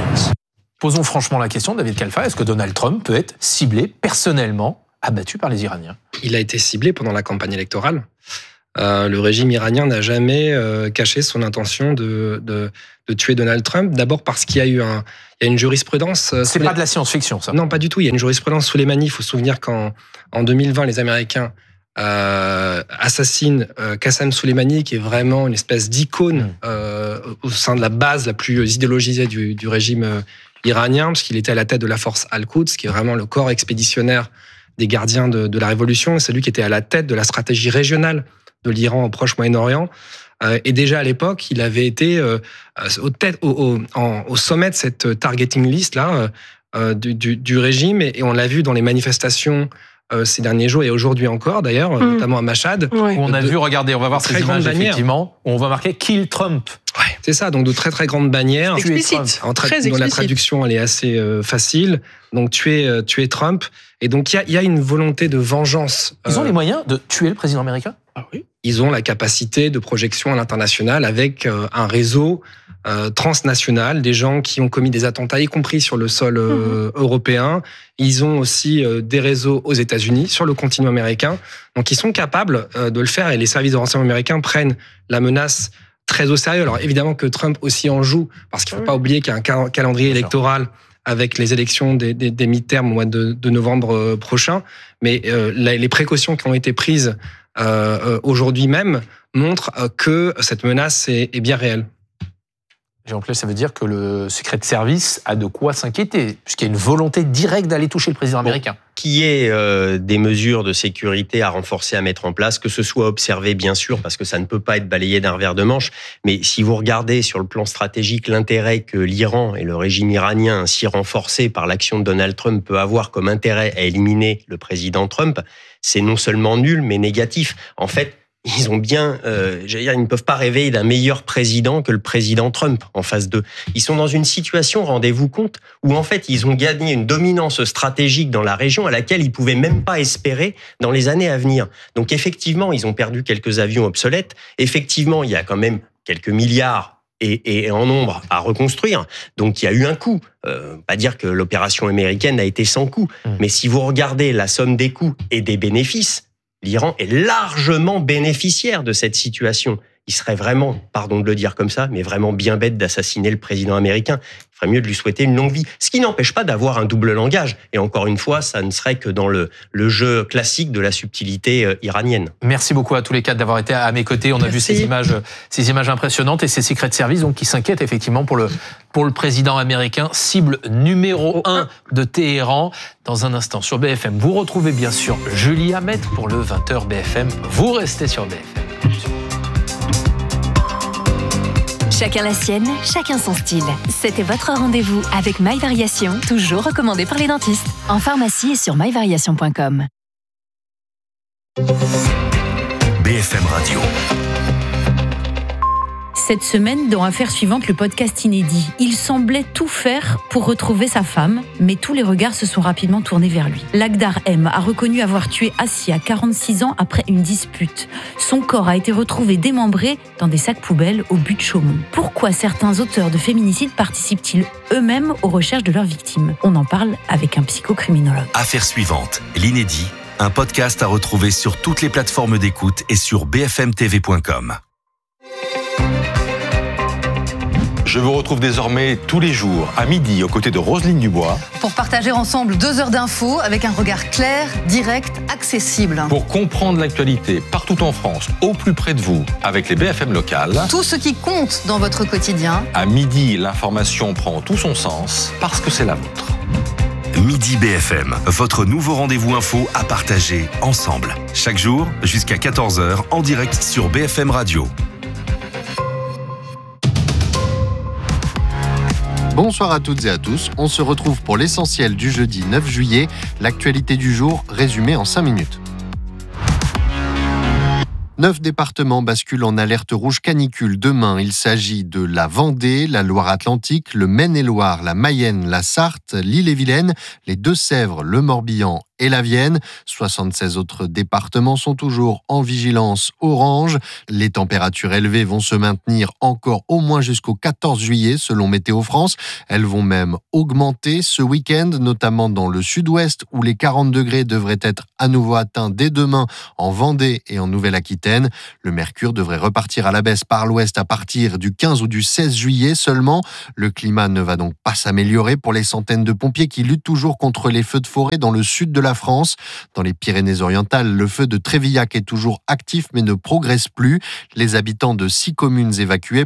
Posons franchement la question, David Khalfa, est-ce que Donald Trump peut être ciblé personnellement, abattu par les Iraniens? Il a été ciblé pendant la campagne électorale. Le régime iranien n'a jamais caché son intention de tuer Donald Trump. D'abord parce qu'il y a eu une jurisprudence. C'est pas de la science-fiction, ça? Non, pas du tout. Il y a une jurisprudence Soleimani. Il faut se souvenir qu'en 2020, les Américains assassinent Qassem Soleimani, qui est vraiment une espèce d'icône au sein de la base la plus idéologisée du régime iranien, parce qu'il était à la tête de la force Al-Quds, qui est vraiment le corps expéditionnaire des gardiens de la révolution. C'est lui qui était à la tête de la stratégie régionale de l'Iran au Proche-Moyen-Orient. Et déjà à l'époque, il avait été au sommet de cette targeting list là du régime, et on l'a vu dans les manifestations ces derniers jours et aujourd'hui encore d'ailleurs, notamment à Mashhad. Où on a vu, regardez, on va voir ces images effectivement, où on va marquer Kill Trump. Ouais, c'est ça, donc de très très grandes bannières. Explicite, très explicite. Dont la traduction elle est assez facile. Donc tuer Trump. Et donc il y a une volonté de vengeance. Ils ont les moyens de tuer le président américain? Ah oui. Ils ont la capacité de projection à l'international avec un réseau transnational, des gens qui ont commis des attentats, y compris sur le sol européen. Ils ont aussi des réseaux aux États-Unis, sur le continent américain. Donc ils sont capables de le faire, et les services de renseignement américains prennent la menace très au sérieux. Alors évidemment que Trump aussi en joue, parce qu'il ne faut pas oublier qu'il y a un calendrier électoral avec les élections des mi-termes au mois de novembre prochain. Mais les précautions qui ont été prises aujourd'hui même montrent que cette menace est bien réelle. Jean-Claude, ça veut dire que le secret de service a de quoi s'inquiéter, puisqu'il y a une volonté directe d'aller toucher le président américain. Qu'il y ait des mesures de sécurité à renforcer, à mettre en place, que ce soit observé bien sûr, parce que ça ne peut pas être balayé d'un revers de manche, mais si vous regardez sur le plan stratégique l'intérêt que l'Iran et le régime iranien, ainsi renforcé par l'action de Donald Trump, peut avoir comme intérêt à éliminer le président Trump, c'est non seulement nul, mais négatif. En fait, ils ont bien, ils ne peuvent pas rêver d'un meilleur président que le président Trump en face d'eux. Ils sont dans une situation, rendez-vous compte, où en fait ils ont gagné une dominance stratégique dans la région à laquelle ils pouvaient même pas espérer dans les années à venir. Donc effectivement, ils ont perdu quelques avions obsolètes. Effectivement, il y a quand même quelques milliards et en nombre à reconstruire. Donc il y a eu un coût. Pas dire que l'opération américaine a été sans coût, mais si vous regardez la somme des coûts et des bénéfices, l'Iran est largement bénéficiaire de cette situation. il serait vraiment, pardon de le dire comme ça, mais vraiment bien bête d'assassiner le président américain. Il ferait mieux de lui souhaiter une longue vie. Ce qui n'empêche pas d'avoir un double langage. Et encore une fois, ça ne serait que dans le jeu classique de la subtilité iranienne. Merci beaucoup à tous les quatre d'avoir été à mes côtés. On a vu ces images impressionnantes et ces Secret Service donc, qui s'inquiètent effectivement pour le président américain, cible numéro 1 de Téhéran. Dans un instant sur BFM, vous retrouvez bien sûr Julie Hamet pour le 20h BFM. Vous restez sur BFM. Chacun la sienne, chacun son style. C'était votre rendez-vous avec My Variation, toujours recommandé par les dentistes. En pharmacie et sur myvariation.com. BFM Radio. Cette semaine, dans Affaires suivantes, le podcast inédit. Il semblait tout faire pour retrouver sa femme, mais tous les regards se sont rapidement tournés vers lui. Lakhdar M a reconnu avoir tué Assia, 46 ans, après une dispute. Son corps a été retrouvé démembré dans des sacs poubelles au but de Chaumont. Pourquoi certains auteurs de féminicides participent-ils eux-mêmes aux recherches de leurs victimes ? On en parle avec un psychocriminologue. Affaires suivantes, l'inédit, un podcast à retrouver sur toutes les plateformes d'écoute et sur bfmtv.com. Je vous retrouve désormais tous les jours à midi aux côtés de Roselyne Dubois. Pour partager ensemble 2 heures d'infos avec un regard clair, direct, accessible. Pour comprendre l'actualité partout en France, au plus près de vous, avec les BFM locales. Tout ce qui compte dans votre quotidien. À midi, l'information prend tout son sens parce que c'est la vôtre. Midi BFM, votre nouveau rendez-vous info à partager ensemble. Chaque jour, jusqu'à 14h, en direct sur BFM Radio. Bonsoir à toutes et à tous, on se retrouve pour l'essentiel du jeudi 9 juillet, l'actualité du jour résumée en 5 minutes. 9 départements basculent en alerte rouge canicule demain. Il s'agit de la Vendée, la Loire-Atlantique, le Maine-et-Loire, la Mayenne, la Sarthe, l'Ille-et-Vilaine, les Deux-Sèvres, le Morbihan et la Vienne. 76 autres départements sont toujours en vigilance orange. Les températures élevées vont se maintenir encore au moins jusqu'au 14 juillet selon Météo France. Elles vont même augmenter ce week-end, notamment dans le sud-ouest où les 40 degrés devraient être à nouveau atteints dès demain en Vendée et en Nouvelle-Aquitaine. Le mercure devrait repartir à la baisse par l'ouest à partir du 15 ou du 16 juillet seulement. Le climat ne va donc pas s'améliorer pour les centaines de pompiers qui luttent toujours contre les feux de forêt dans le sud de la France. Dans les Pyrénées-Orientales, le feu de Trévillac est toujours actif mais ne progresse plus. Les habitants de 6 communes évacuées